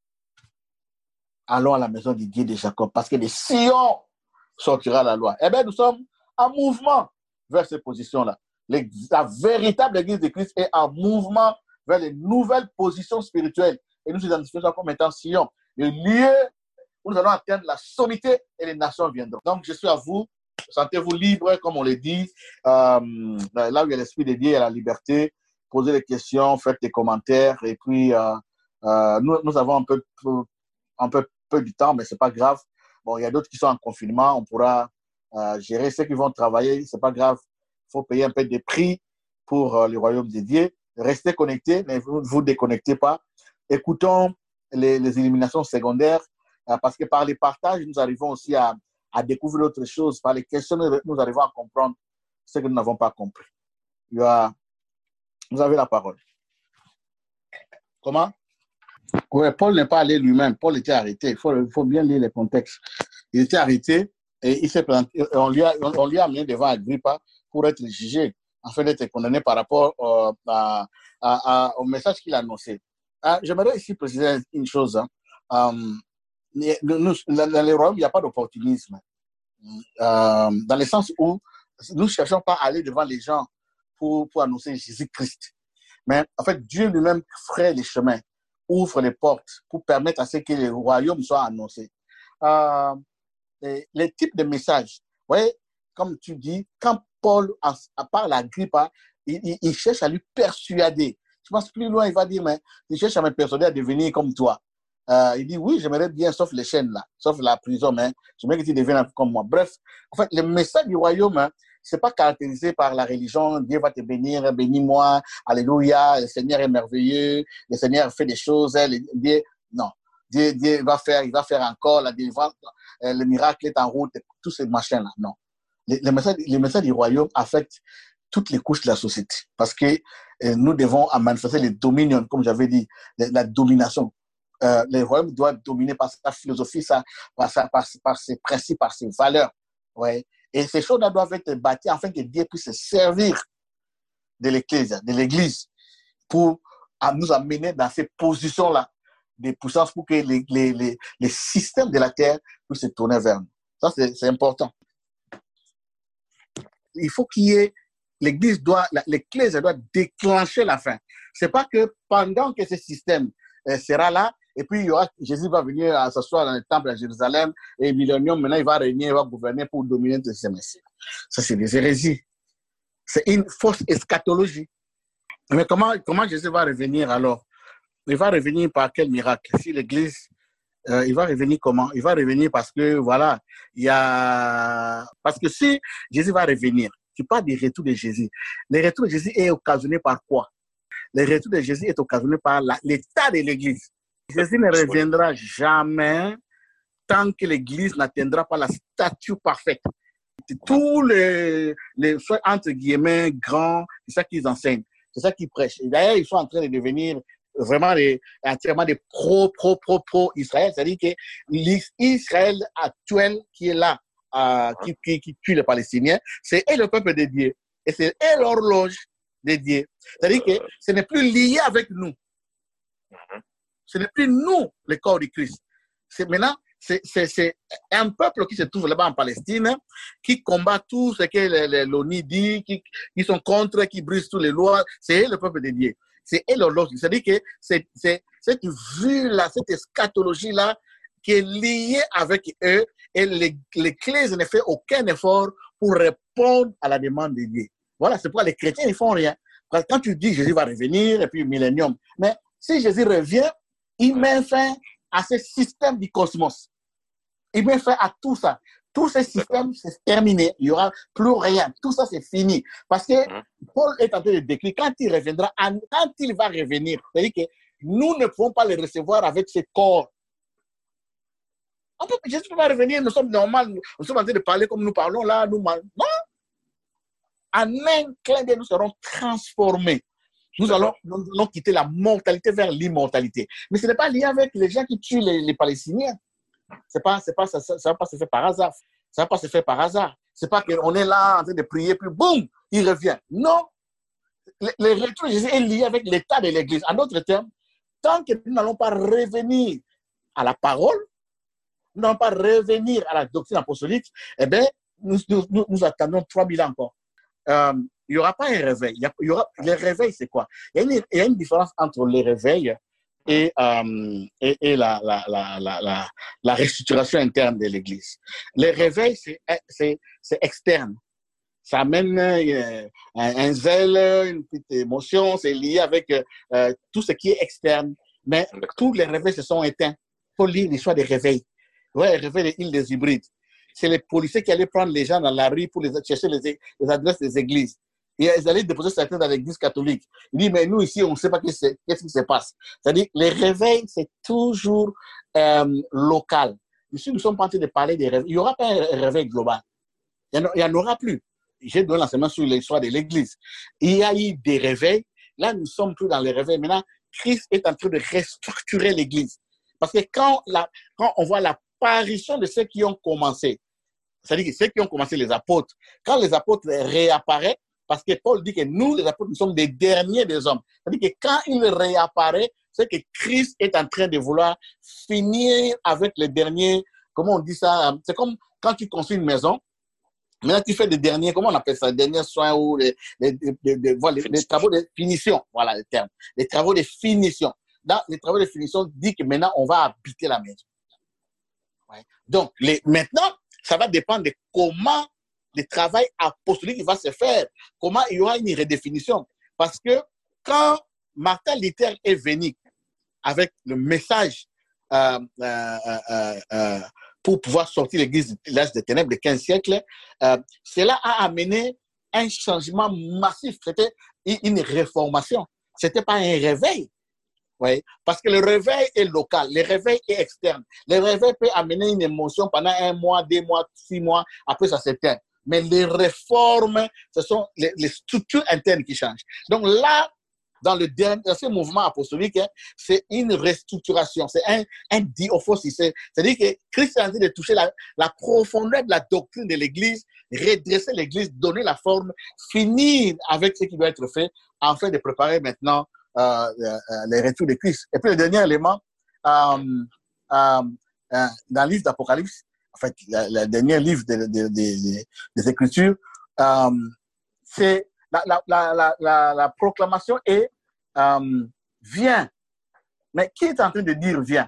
Allons à la maison de Dieu de Jacob, parce que de Sion sortira la loi. Eh bien, nous sommes en mouvement vers ces positions-là. La véritable Église de Christ est en mouvement vers les nouvelles positions spirituelles. Et nous nous identifions comme étant Sion, le lieu où nous allons atteindre la sommité et les nations viendront. Donc, je suis à vous. Sentez-vous libre, comme on le dit. Euh, là où il y a l'Esprit de Dieu, il y a la liberté. Posez des questions, faites des commentaires. Et puis, euh, euh, nous, nous avons un peu, un peu, peu du temps, mais ce n'est pas grave. Bon, il y a d'autres qui sont en confinement. On pourra euh, gérer ceux qui vont travailler. Ce n'est pas grave. Il faut payer un peu de prix pour euh, le royaume de Dieu. Restez connectés, ne vous, vous déconnectez pas. Écoutons les, les illuminations secondaires, euh, parce que par les partages, nous arrivons aussi à, à découvrir autre chose. Par les questions, nous arrivons à comprendre ce que nous n'avons pas compris. Il y a... Vous avez la parole. Comment? Oui, Paul n'est pas allé lui-même. Paul était arrêté. Il faut, il faut bien lire les contextes. Il était arrêté et il s'est présenté. On lui a, on, on lui a amené devant Agrippa pour être jugé, afin d'être condamné par rapport euh, à, à, à, au message qu'il a annoncé. Euh, J'aimerais ici préciser une chose. Hein. Euh, nous, dans les royaumes, il n'y a pas d'opportunisme. Euh, dans le sens où nous ne cherchons pas à aller devant les gens pour, pour annoncer Jésus-Christ. Mais en fait, Dieu lui-même ferait les chemins, ouvre les portes pour permettre à ce que le royaume soit annoncé. Euh, les, les types de messages, vous voyez, comme tu dis, quand Paul parle à Agrippa, il, il, il cherche à lui persuader. Je pense plus loin, il va dire, mais il cherche à me persuader à devenir comme toi. Euh, il dit, oui, j'aimerais bien, sauf les chaînes là, sauf la prison, mais j'aimerais que tu deviennes comme moi. Bref, en fait, le message du royaume, hein, ce n'est pas caractérisé par la religion. Dieu va te bénir, bénis-moi, alléluia, le Seigneur est merveilleux, le Seigneur fait des choses, Dieu, non. Dieu, Dieu va faire, il va faire encore, la délivrance, le miracle est en route, tous ces machins-là, non. Le, le, message, le message du royaume affecte toutes les couches de la société, parce que euh, nous devons manifester les dominions, comme j'avais dit, la, la domination. Euh, le royaume doit dominer par sa philosophie, sa, par, sa, par, par ses principes, par ses valeurs. Ouais. Et ces choses-là doivent être bâties afin que Dieu puisse se servir de l'Église, de l'Église pour à nous amener dans ces positions-là de puissance pour que les, les, les, les systèmes de la terre puissent se tourner vers nous. Ça, c'est important. Il faut qu'il y ait, l'Église doit, l'Église doit déclencher la fin. Ce n'est pas que pendant que ce système euh, sera là, et puis il y aura, Jésus va venir s'asseoir dans le temple à Jérusalem, et millénium, maintenant il va régner, il va gouverner pour dominer tout ce messieurs. Ça, c'est des hérésies. C'est une fausse eschatologie. Mais comment, comment Jésus va revenir alors? Il va revenir par quel miracle? Si l'Église, euh, il va revenir comment? Il va revenir parce que, voilà, il y a... Parce que si Jésus va revenir, tu parles du retour de Jésus. Le retour de Jésus est occasionné par quoi? Le retour de Jésus est occasionné par l'état de l'Église. Jésus ne reviendra jamais tant que l'Église n'atteindra pas la stature parfaite. Tous les, les entre guillemets, grands, c'est ça qu'ils enseignent, c'est ça qu'ils prêchent. D'ailleurs, ils sont en train de devenir vraiment des, entièrement des pro, pro, pro, pro Israël. C'est-à-dire que l'Israël actuel qui est là, euh, qui, qui, qui tue les Palestiniens, c'est le peuple de Dieu. Et c'est l'horloge de Dieu. C'est-à-dire que ce n'est plus lié avec nous. Ce n'est plus nous, le corps du Christ. C'est maintenant, c'est un peuple qui se trouve là-bas en Palestine, qui combat tout ce que l'ONU dit, qui, qui sont contre, qui brisent toutes les lois. C'est le peuple de Dieu. C'est l'horloge. C'est-à-dire que c'est cette vue-là, cette eschatologie-là, qui est liée avec eux, et l'Église ne fait aucun effort pour répondre à la demande de Dieu. Voilà, c'est pourquoi les chrétiens ne font rien. Quand tu dis Jésus va revenir, et puis millénium, mais si Jésus revient, il met fin à ce système du cosmos. Il met fin à tout ça. Tous ces systèmes, c'est terminé. Il n'y aura plus rien. Tout ça, c'est fini. Parce que Paul est en train de décrire, quand il reviendra, quand il va revenir, c'est-à-dire que nous ne pouvons pas le recevoir avec ce corps. On peut, je ne peux pas revenir, nous sommes normaux, nous sommes en train de parler comme nous parlons là, nous, non. En un clin d'œil, nous serons transformés. Nous allons, nous allons quitter la mortalité vers l'immortalité. Mais ce n'est pas lié avec les gens qui tuent les, les Palestiniens. C'est pas, c'est pas, ça ne va pas se faire par hasard. Ça ne va pas se faire par hasard. Ce n'est pas qu'on est là en train de prier, puis boum, il revient. Non. Le, le retour de Jésus est lié avec l'état de l'Église. En d'autres termes, tant que nous n'allons pas revenir à la parole, nous n'allons pas revenir à la doctrine apostolique, eh bien, nous, nous, nous, nous attendons trois mille ans encore. Euh, il n'y aura pas un réveil. Il y a, il y aura, les réveils, c'est quoi? Il y, a une, il y a une différence entre les réveils et, euh, et, et la, la, la, la, la, la restructuration interne de l'Église. Les réveils, c'est externe. Ça amène euh, un, un zèle, une petite émotion, c'est lié avec euh, tout ce qui est externe. Mais tous les réveils se sont éteints. Il faut lire l'histoire des réveils. Ouais, les réveils des îles des hybrides. C'est les policiers qui allaient prendre les gens dans la rue pour les chercher les, les adresses des églises. Et ils allaient déposer certains dans l'église catholique. Il dit, mais nous ici, on ne sait pas qu'est-ce qui se passe. C'est-à-dire, les réveils, c'est toujours euh, local. Ici, nous sommes pas en train de parler des réveils. Il n'y aura pas un réveil global. Il n'y en, en aura plus. J'ai donné l'enseignement sur l'histoire de l'église. Il y a eu des réveils. Là, nous sommes plus dans les réveils. Maintenant, Christ est en train de restructurer l'église. Parce que quand, la, quand on voit l'apparition de ceux qui ont commencé, c'est-à-dire que ceux qui ont commencé les apôtres, quand les apôtres réapparaissent, parce que Paul dit que nous, les apôtres, nous sommes des derniers des hommes. C'est-à-dire que quand il réapparaît, c'est que Christ est en train de vouloir finir avec les derniers, comment on dit ça? C'est comme quand tu construis une maison, maintenant tu fais des derniers, comment on appelle ça? Les derniers soins ou les, les, les, les, les, les, les travaux de finition. Voilà le terme. Les travaux de finition. Dans les travaux de finition, dit que maintenant on va habiter la maison. Ouais. Donc, les, maintenant, ça va dépendre de comment le travail apostolique va se faire, comment il y aura une redéfinition. Parce que quand Martin Luther est venu avec le message euh, euh, euh, euh, pour pouvoir sortir l'Église de l'âge des ténèbres du quinzième siècle, euh, cela a amené un changement massif. C'était une réformation. Ce n'était pas un réveil. Oui, parce que le réveil est local, le réveil est externe. Le réveil peut amener une émotion pendant un mois, deux mois, six mois, après ça s'éteint. Mais les réformes, ce sont les, les structures internes qui changent. Donc là, dans, le dernier, dans ce mouvement apostolique, hein, c'est une restructuration, c'est un, un diophosis. C'est-à-dire que Christ est en train de toucher la, la profondeur de la doctrine de l'Église, redresser l'Église, donner la forme, finir avec ce qui doit être fait, afin de préparer maintenant Euh, euh, les retours de Christ. Et puis le dernier élément, euh, euh, euh, dans le livre d'Apocalypse, en fait, le, le dernier livre de, de, de, de, des Écritures, euh, c'est la, la, la, la, la proclamation est euh, viens. Mais qui est en train de dire viens?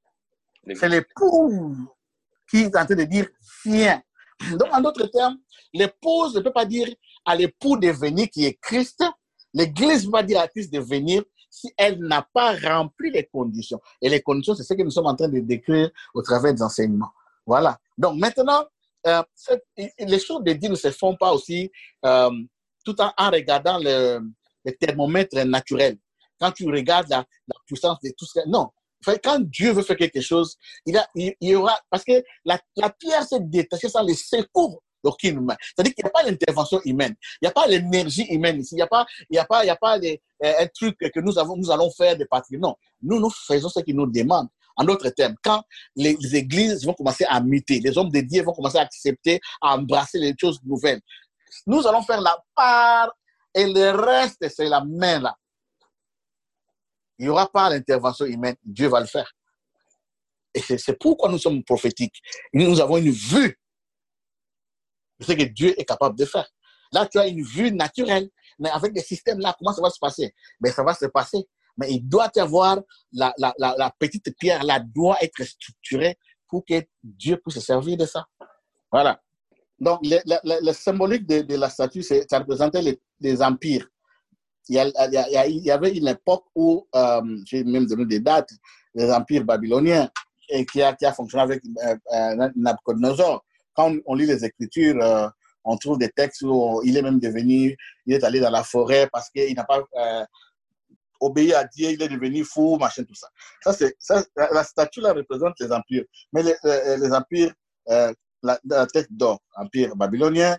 C'est l'époux qui est en train de dire viens. Donc, en d'autres termes, l'épouse ne peut pas dire à l'époux de venir qui est Christ. L'Église va dire à Christ de venir si elle n'a pas rempli les conditions. Et les conditions, c'est ce que nous sommes en train de décrire au travers des enseignements. Voilà. Donc maintenant, euh, les choses de Dieu ne se font pas aussi euh, tout en, en regardant le, le thermomètre naturel. Quand tu regardes la, la puissance de tout ça, non. Quand Dieu veut faire quelque chose, il, a, il, il y aura... Parce que la, la pierre s'est détachée sans les secours d'aucune humain. C'est-à-dire qu'il n'y a pas l'intervention humaine. Il n'y a pas l'énergie humaine ici. Il n'y a pas, il y a pas, il y a pas les, euh, un truc que nous, avons, nous allons faire de partir. Non. Nous, nous faisons ce qu'ils nous demandent. En d'autres termes, quand les, les églises vont commencer à muter, les hommes de Dieu vont commencer à accepter, à embrasser les choses nouvelles, nous allons faire la part et le reste, c'est la main là. Il n'y aura pas l'intervention humaine. Dieu va le faire. Et c'est pourquoi nous sommes prophétiques. Nous avons une vue de ce que Dieu est capable de faire. Là, tu as une vue naturelle. Mais avec des systèmes là, comment ça va se passer? Mais ça va se passer. Mais il doit y avoir la, la, la, la petite pierre là, doit être structurée pour que Dieu puisse se servir de ça. Voilà. Donc, le, le, le symbolique de, de la statue, ça représentait les, les empires. Il y, a, il, y a, il y avait une époque où, euh, j'ai même donné des dates, les empires babyloniens, et qui, a, qui a fonctionné avec euh, euh, Nabucodonosor. Quand on, on lit les Écritures, euh, on trouve des textes où il est même devenu, il est allé dans la forêt parce qu'il n'a pas euh, obéi à Dieu, il est devenu fou, machin, tout ça. Ça, c'est, ça la, la statue là représente les empires. Mais les, les, les empires, euh, la, la tête d'or, empire babylonien,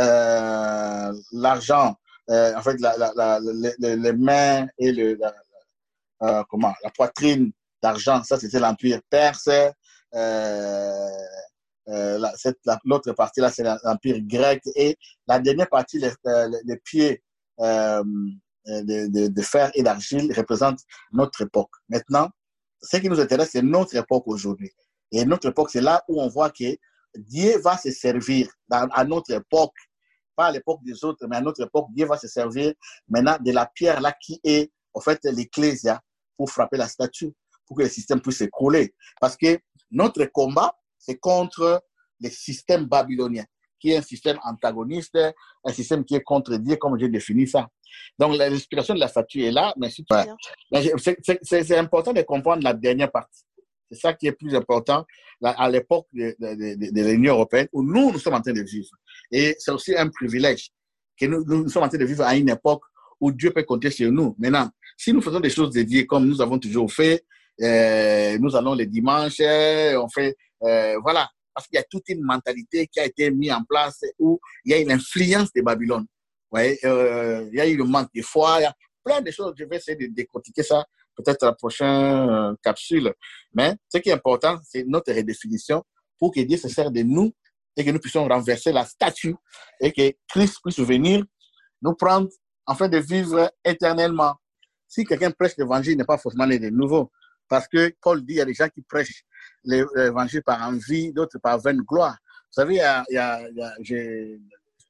la, l'argent, euh, en fait, la, la, la, les, les mains et le, la, euh, comment, la poitrine d'argent, ça c'était l'empire perse. Euh, euh, la, cette, la, l'autre partie là, c'est l'empire grec. Et la dernière partie, les, les, les pieds euh, de, de, de fer et d'argile représentent notre époque. Maintenant, ce qui nous intéresse, c'est notre époque aujourd'hui. Et notre époque, c'est là où on voit que Dieu va se servir dans, à notre époque, pas à l'époque des autres, mais à notre époque, Dieu va se servir maintenant de la pierre là qui est, en fait, l'ecclésia pour frapper la statue, pour que le système puisse s'écrouler. Parce que notre combat, c'est contre le système babylonien, qui est un système antagoniste, un système qui est contre Dieu, comme j'ai défini ça. Donc, l'inspiration de la statue est là, mais, ouais. c'est, c'est, c'est important de comprendre la dernière partie. C'est ça qui est plus important à l'époque de, de, de, de l'Union européenne, où nous, nous sommes en train de vivre. Et c'est aussi un privilège que nous, nous sommes en train de vivre à une époque où Dieu peut compter sur nous. Maintenant, si nous faisons des choses dédiées comme nous avons toujours fait, euh, nous allons les dimanches, on fait, euh, voilà, parce qu'il y a toute une mentalité qui a été mise en place où il y a une influence de Babylone. Ouais, euh, il y a eu le manque de foi, il y a plein de choses. Je vais essayer de décortiquer ça peut-être à la prochaine euh, capsule. Mais ce qui est important, c'est notre redéfinition pour que Dieu se serve de nous et que nous puissions renverser la statue et que Christ puisse venir nous prendre afin de vivre éternellement. Si quelqu'un prêche l'évangile, il n'est pas forcément né de nouveau. Parce que Paul dit, il y a des gens qui prêchent l'évangile par envie, d'autres par vaine gloire. Vous savez, il y a, il y a, il y a j'ai,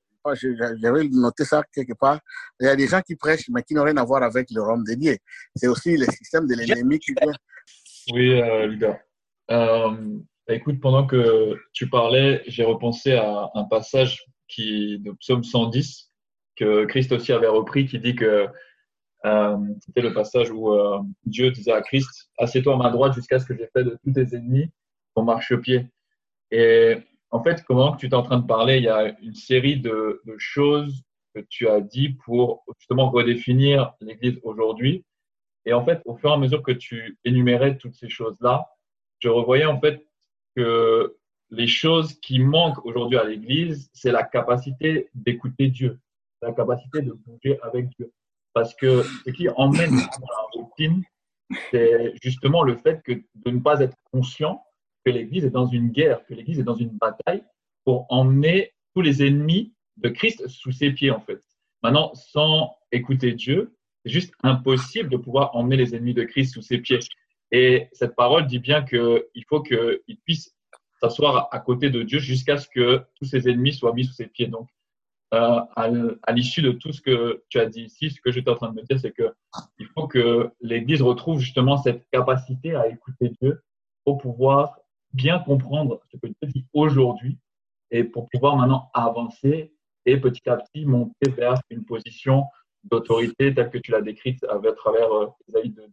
j'avais noté ça quelque part. Il y a des gens qui prêchent, mais qui n'ont rien à voir avec le royaume de Dieu. C'est aussi le système de l'ennemi qui vient. Oui, euh, Luda. Euh, écoute, pendant que tu parlais, j'ai repensé à un passage qui, de Psaume cent dix que Christ aussi avait repris, qui dit que euh, c'était le passage où euh, Dieu disait à Christ « Assieds-toi à ma droite jusqu'à ce que j'ai fait de tous tes ennemis ton marchepied ». Et en fait, comment tu es en train de parler, il y a une série de, de choses que tu as dit pour justement redéfinir l'Église aujourd'hui. Et en fait, au fur et à mesure que tu énumérais toutes ces choses-là, je revoyais en fait que les choses qui manquent aujourd'hui à l'Église, c'est la capacité d'écouter Dieu, la capacité de bouger avec Dieu. Parce que ce qui emmène dans la routine, c'est justement le fait que, de ne pas être conscient que l'Église est dans une guerre, que l'Église est dans une bataille pour emmener tous les ennemis de Christ sous ses pieds, en fait. Maintenant, sans écouter Dieu, c'est juste impossible de pouvoir emmener les ennemis de Christ sous ses pieds. Et cette parole dit bien qu'il faut qu'il puisse s'asseoir à côté de Dieu jusqu'à ce que tous ses ennemis soient mis sous ses pieds. Donc, euh, à, à l'issue de tout ce que tu as dit ici, ce que j'étais en train de me dire, c'est qu'il faut que l'Église retrouve justement cette capacité à écouter Dieu pour pouvoir bien comprendre ce que Dieu dit aujourd'hui et pour pouvoir maintenant avancer et petit à petit monter vers une position d'autorité telle que tu l'as décrite à travers euh, Ésaïe deux.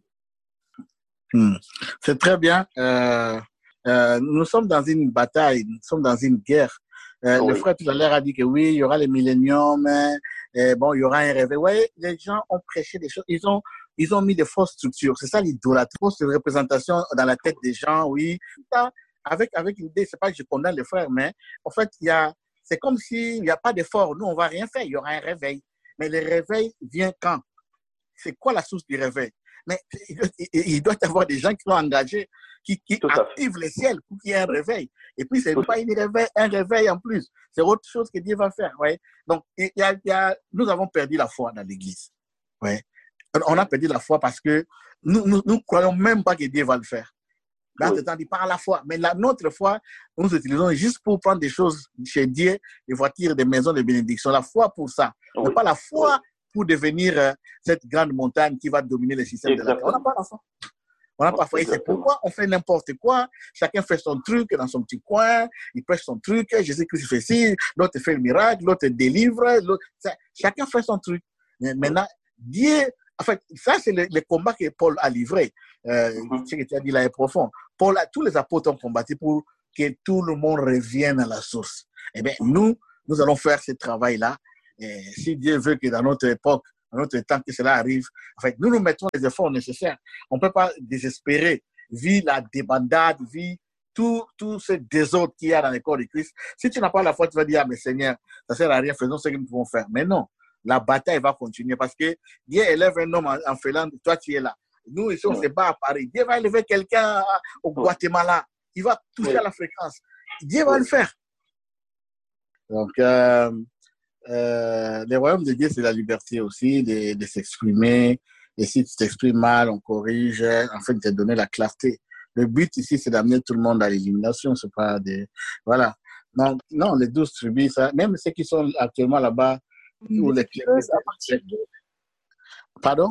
Hmm. C'est très bien. Euh, euh, nous sommes dans une bataille, nous sommes dans une guerre. Euh, oui. Le frère tout à l'heure a dit que oui, il y aura les milléniums, et bon, il y aura un réveil. Vous voyez, les gens ont prêché des choses, ils ont, ils ont mis des fausses structures. C'est ça l'idolâtrie, fausse représentation dans la tête des gens, oui. Avec, avec l'idée, c'est pas que je condamne les frères, mais en fait, il y a, c'est comme s'il n'y a pas d'effort. Nous, on va rien faire, il y aura un réveil. Mais le réveil vient quand? C'est quoi la source du réveil? Mais il, il, il doit y avoir des gens qui sont engagés, qui, qui activent le ciel pour qu'il y ait un réveil. Et puis, ce n'est pas une réveil, un réveil en plus. C'est autre chose que Dieu va faire. Ouais. Donc, il y a, il y a, nous avons perdu la foi dans l'Église. Ouais. On a perdu la foi parce que nous ne nous, nous croyons même pas que Dieu va le faire. Dans ce temps, il dit par la foi. Mais la, notre foi, nous utilisons juste pour prendre des choses chez Dieu, des voitures, des maisons de bénédiction. La foi pour ça. Oui. Mais pas la foi oui. pour devenir euh, cette grande montagne qui va dominer le système Exactement. de la terre. On n'a pas la foi. On n'a pas la foi. Et c'est pourquoi on fait n'importe quoi. Chacun fait son truc dans son petit coin. Il prêche son truc. Jésus-Christ fait ci. L'autre fait le miracle. L'autre délivre. L'autre... Chacun fait son truc. Mais maintenant, Dieu En fait, ça, c'est le, le combat que Paul a livré. Euh, mm-hmm. Ce que tu as dit là est profond. Paul, a, tous les apôtres ont combattu pour que tout le monde revienne à la source. Eh bien, nous, nous allons faire ce travail-là. Et si Dieu veut que dans notre époque, dans notre temps, que cela arrive, en fait, nous nous mettons les efforts nécessaires. On ne peut pas désespérer, vu la débandade, vu tout, tout ce désordre qu'il y a dans les corps de Christ. Si tu n'as pas la foi, tu vas dire, ah, mais Seigneur, ça ne sert à rien, faisons ce que nous pouvons faire. Mais non, la bataille va continuer parce que Dieu élève un homme en, en Finlande, toi tu es là. Nous, ici, on ne se bat à Paris. Dieu va élever quelqu'un au Guatemala. Il va toucher oui. à la fréquence. Dieu va oui. le faire. Donc, euh, euh, le royaume de Dieu, c'est la liberté aussi de, de s'exprimer. Et si tu t'exprimes mal, on corrige, afin de te donner la clarté. Le but ici, c'est d'amener tout le monde à l'élimination. C'est pas des... Voilà. Non, non, les douze tribus, ça, même ceux qui sont actuellement là-bas, ou les clés. Pardon?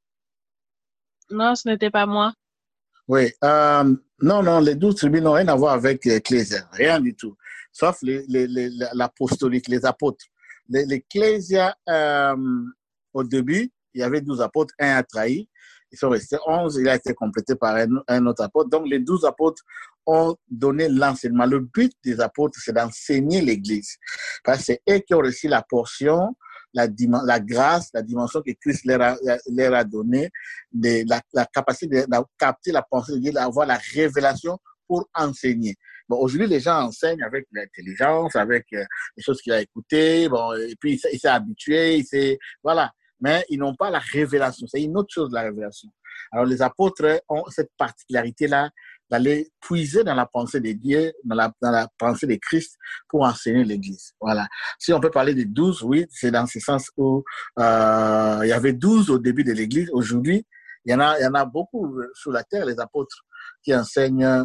Non, ce n'était pas moi. Oui. Euh, non, non, les douze tribus n'ont rien à voir avec l'Ecclésia. Rien du tout. Sauf les, les, les, l'apostolique, les apôtres. L'Ecclésia, euh, au début, il y avait douze apôtres, un a trahi. Ils sont restés onze, il a été complété par un, un autre apôtre. Donc, les douze apôtres ont donné l'enseignement. Le but des apôtres, c'est d'enseigner l'Église. Parce que c'est eux qui ont reçu la portion, la, la grâce, la dimension que Christ leur a, leur a donnée, de, la, la capacité de, de capter la pensée de Dieu, d'avoir la révélation pour enseigner. Bon, aujourd'hui, les gens enseignent avec l'intelligence, avec euh, les choses qu'il a écoutées, bon, et puis il s'est habitué, il s'est, voilà. Mais ils n'ont pas la révélation. C'est une autre chose, la révélation. Alors, les apôtres ont cette particularité-là d'aller puiser dans la pensée de Dieu, dans la, dans la pensée de Christ pour enseigner l'Église. Voilà. Si on peut parler de douze, oui, c'est dans ce sens où euh, il y avait douze au début de l'Église. Aujourd'hui, il y en a, il y en a beaucoup sur la terre, les apôtres, qui enseignent euh,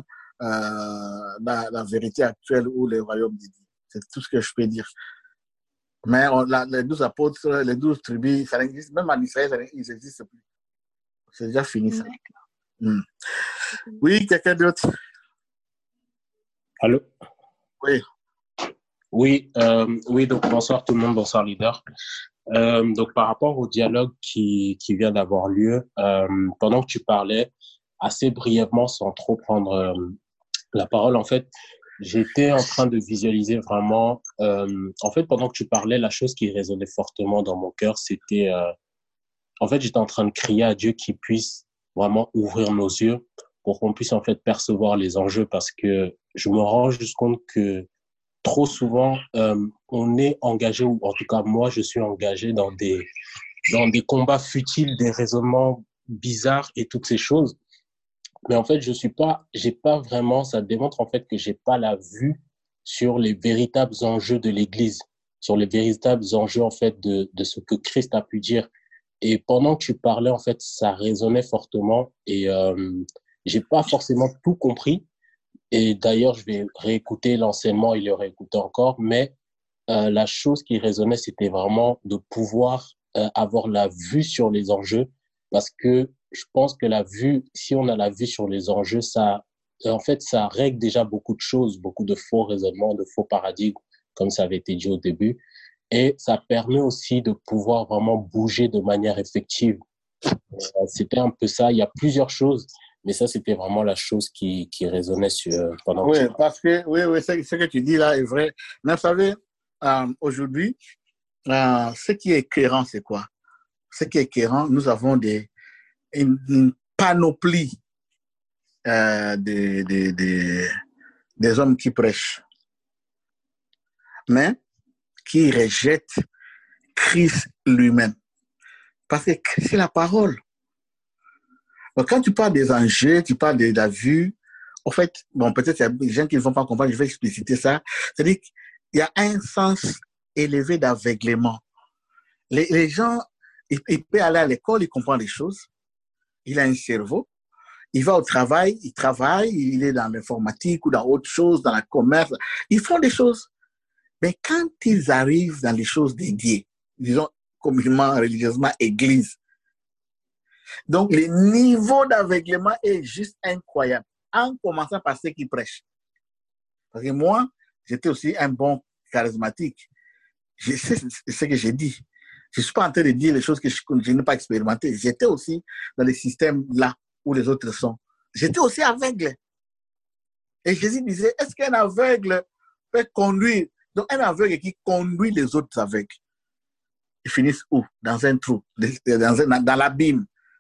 la, la vérité actuelle ou le royaume de Dieu. C'est tout ce que je peux dire. Mais on, la, les douze apôtres, les douze tribus, ça n'existe, même en Israël, ça, ils n'existent plus. C'est déjà fini, ça. Mm. Oui, quelqu'un d'autre? Allô? Oui. Oui, euh, oui, donc bonsoir tout le monde, bonsoir leader. Euh, donc par rapport au dialogue qui, qui vient d'avoir lieu, euh, pendant que tu parlais, assez brièvement, sans trop prendre euh, la parole, en fait, j'étais en train de visualiser vraiment, euh, en fait, pendant que tu parlais, la chose qui résonnait fortement dans mon cœur, c'était, euh, en fait, j'étais en train de crier à Dieu qu'il puisse vraiment ouvrir nos yeux pour qu'on puisse en fait percevoir les enjeux, parce que je me rends juste compte que trop souvent, euh, on est engagé, ou en tout cas moi, je suis engagé dans des, dans des combats futiles, des raisonnements bizarres et toutes ces choses. Mais en fait, je suis pas, j'ai pas vraiment, ça démontre en fait que j'ai pas la vue sur les véritables enjeux de l'Église, sur les véritables enjeux en fait de, de ce que Christ a pu dire. Et pendant que tu parlais, en fait, ça résonnait fortement et euh, j'ai pas forcément tout compris. Et d'ailleurs, je vais réécouter l'enseignement et le réécouter encore. Mais euh, la chose qui résonnait, c'était vraiment de pouvoir euh, avoir la vue sur les enjeux, parce que je pense que la vue, si on a la vue sur les enjeux, ça, en fait, ça règle déjà beaucoup de choses, beaucoup de faux raisonnements, de faux paradigmes, comme ça avait été dit au début. Et ça permet aussi de pouvoir vraiment bouger de manière effective. C'était un peu ça. Il y a plusieurs choses, mais ça, c'était vraiment la chose qui, qui résonnait sur, pendant Oui, que... parce que, oui, oui, ce, ce que tu dis là est vrai. Mais vous savez, euh, aujourd'hui, euh, ce qui est éclairant, c'est quoi? Ce qui est éclairant, nous avons des, une, une panoplie euh, de, de, de, des hommes qui prêchent, mais qui rejettent Christ lui-même. Parce que c'est la parole. Donc, quand tu parles des enjeux, tu parles de la vue, en fait, bon, peut-être il y a des gens qui ne vont pas comprendre, je vais expliciter ça. C'est-à-dire qu'il y a un sens élevé d'aveuglement. Les, les gens, il, il peut aller à l'école, il comprend les choses, il a un cerveau, il va au travail, il travaille, il est dans l'informatique ou dans autre chose, dans le commerce, ils font des choses. Mais quand ils arrivent dans les choses dédiées, disons communément, religieusement, église, donc le niveau d'aveuglement est juste incroyable, en commençant par ceux qui prêchent. Parce que moi, j'étais aussi un bon charismatique. Je sais ce que j'ai dit. Je ne suis pas en train de dire les choses que je, je n'ai pas expérimentées. J'étais aussi dans les systèmes là où les autres sont. J'étais aussi aveugle. Et Jésus disait, est-ce qu'un aveugle peut conduire? Donc, un aveugle qui conduit les autres aveugles, ils finissent où? Dans un trou, dans, un, dans l'abîme.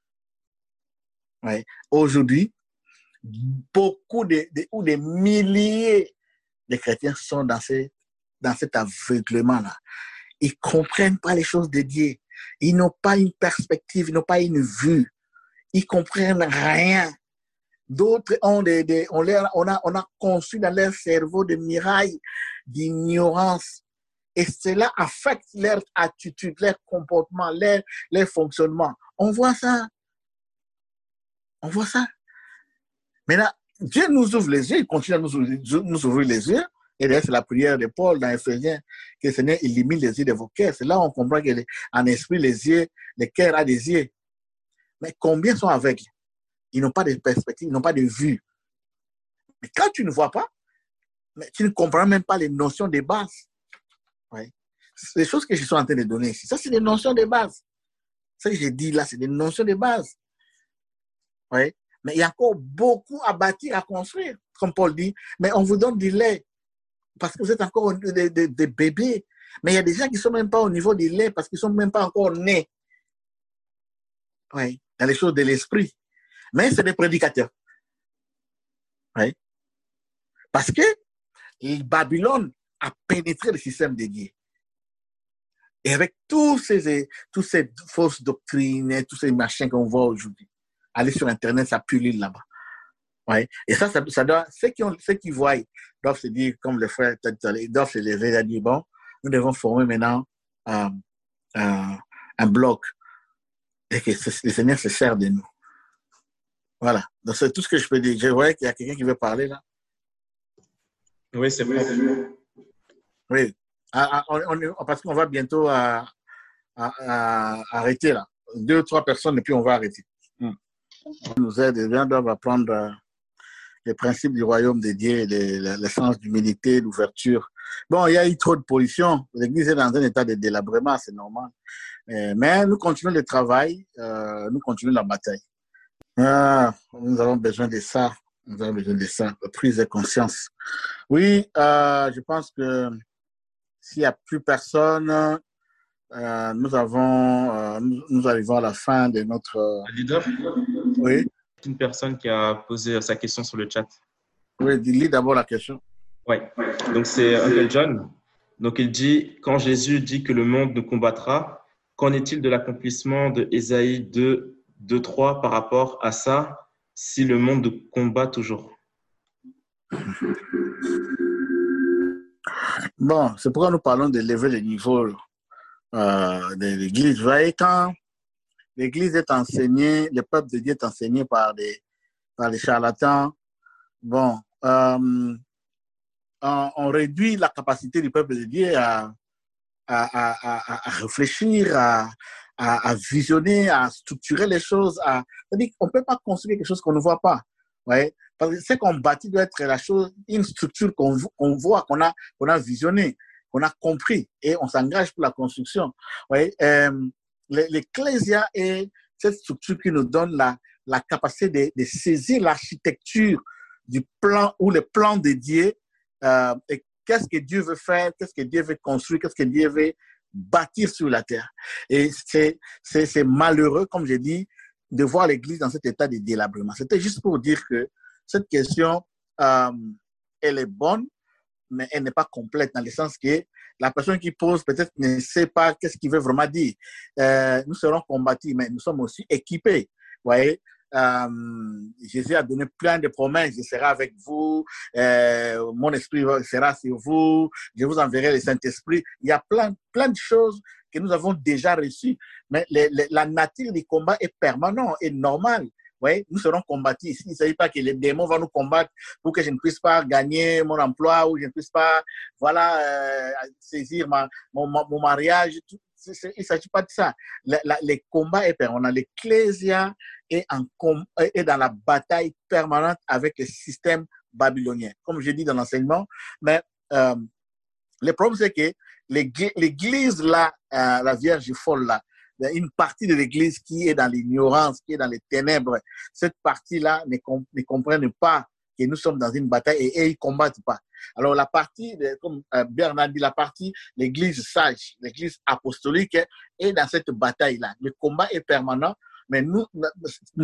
Ouais. Aujourd'hui, beaucoup de, de, ou des milliers de chrétiens sont dans, ces, dans cet aveuglement-là. Ils ne comprennent pas les choses de Dieu. Ils n'ont pas une perspective, ils n'ont pas une vue. Ils ne comprennent rien. D'autres ont des, des on, les, on, a, on a conçu dans leur cerveau des mirailles d'ignorance. Et cela affecte leur attitude, leur comportement, leur, leur fonctionnement. On voit ça. On voit ça. Maintenant, Dieu nous ouvre les yeux, il continue à nous, nous ouvrir les yeux. Et d'ailleurs, c'est la prière de Paul dans Éphésiens, que le Seigneur illumine les yeux de vos cœurs. C'est là où on comprend qu'en esprit, les yeux, le cœur a des yeux. Mais combien sont aveugles? Ils n'ont pas de perspective, ils n'ont pas de vue. Mais quand tu ne vois pas, mais tu ne comprends même pas les notions de base. Ouais. Les choses que je suis en train de donner ici, ça, c'est des notions de base. Ce que j'ai dit là, c'est des notions de base. Ouais. Mais il y a encore beaucoup à bâtir, à construire, comme Paul dit. Mais on vous donne du lait parce que vous êtes encore des, des, des bébés. Mais il y a des gens qui ne sont même pas au niveau du lait parce qu'ils ne sont même pas encore nés. Ouais. Dans les choses de l'esprit. Mais c'est des prédicateurs. Ouais. Parce que Babylone a pénétré le système de Dieu. Et avec tous ces, tous ces fausses doctrines, tous ces machins qu'on voit aujourd'hui, aller sur Internet, ça pullule là-bas. Ouais. Et ça, ça, ça doit, ceux qui, ont, ceux qui voient doivent se dire, comme le frère, ils doivent se lever et dire, bon, nous devons former maintenant euh, euh, un bloc et que le Seigneur se sert de nous. Voilà. Donc, c'est tout ce que je peux dire. Je vois qu'il y a quelqu'un qui veut parler là. Oui, c'est bon. Oui. Ah, on, on, parce qu'on va bientôt à, à, à, arrêter là. Deux ou trois personnes et puis on va arrêter. Hmm. On nous aide, les gens doivent apprendre euh, les principes du royaume de Dieu, l'essence d'humilité, l'ouverture. Bon, il y a eu trop de pollution. L'Église est dans un état de délabrement, c'est normal. Mais, mais nous continuons le travail, euh, nous continuons la bataille. Ah, nous avons besoin de ça. Nous avons besoin de ça, de prise de conscience. Oui, euh, je pense que s'il n'y a plus personne, euh, nous avons, euh, nous, nous arrivons à la fin de notre. Euh... Leader. Oui. Une personne qui a posé sa question sur le chat. Oui, lis d'abord la question. Oui. Donc c'est Uncle John. Donc il dit, quand Jésus dit que le monde nous combattra, qu'en est-il de l'accomplissement de Ésaïe deux, deux, trois par rapport à ça, si le monde nous combat toujours? Bon, c'est pourquoi nous parlons de lever le niveau euh, de l'Église. Vous voyez, quand l'Église est enseignée, le peuple de Dieu est enseigné par des, par des charlatans, bon, euh, on, on réduit la capacité du peuple de Dieu à, à, à, à, à réfléchir, à, à, à visionner, à structurer les choses. À... C'est-à-dire qu'on ne peut pas construire quelque chose qu'on ne voit pas. Ouais. Parce que ce qu'on bâtit doit être la chose, une structure qu'on qu'on voit, qu'on a, qu'on a visionné, qu'on a compris, et on s'engage pour la construction. Ouais. Euh, L'Ecclésia est cette structure qui nous donne la, la capacité de, de saisir l'architecture du plan ou le plan de Dieu, euh, et qu'est-ce que Dieu veut faire, qu'est-ce que Dieu veut construire, qu'est-ce que Dieu veut bâtir sur la terre. Et c'est, c'est, c'est malheureux, comme j'ai dit, de voir l'Église dans cet état de délabrement. C'était juste pour dire que cette question, euh, elle est bonne, mais elle n'est pas complète, dans le sens que la personne qui pose peut-être ne sait pas qu'est-ce qu'il veut vraiment dire. Euh, nous serons combattus, mais nous sommes aussi équipés. Vous voyez, euh, Jésus a donné plein de promesses. Je serai avec vous, euh, mon esprit sera sur vous, je vous enverrai le Saint-Esprit. Il y a plein, plein de choses que nous avons déjà reçues, mais les, les, la nature du combat est permanente et normale. Oui, nous serons combattus. Il ne s'agit pas que les démons vont nous combattre pour que je ne puisse pas gagner mon emploi ou je ne puisse pas, voilà, euh, saisir ma, mon, mon mariage. Tout. Il ne s'agit pas de ça. Le, la, les combats est permanent. L'Ecclésia est, en, est dans la bataille permanente avec le système babylonien, comme je dis dans l'enseignement. Mais euh, le problème, c'est que l'église là, euh, la Vierge folle là, une partie de l'église qui est dans l'ignorance, qui est dans les ténèbres, cette partie-là ne, comp ne comprennent pas que nous sommes dans une bataille et, et ils ne combattent pas. Alors la partie, de, comme euh, Bernard dit, la partie, l'église sage, l'église apostolique est dans cette bataille-là. Le combat est permanent, mais nous, nous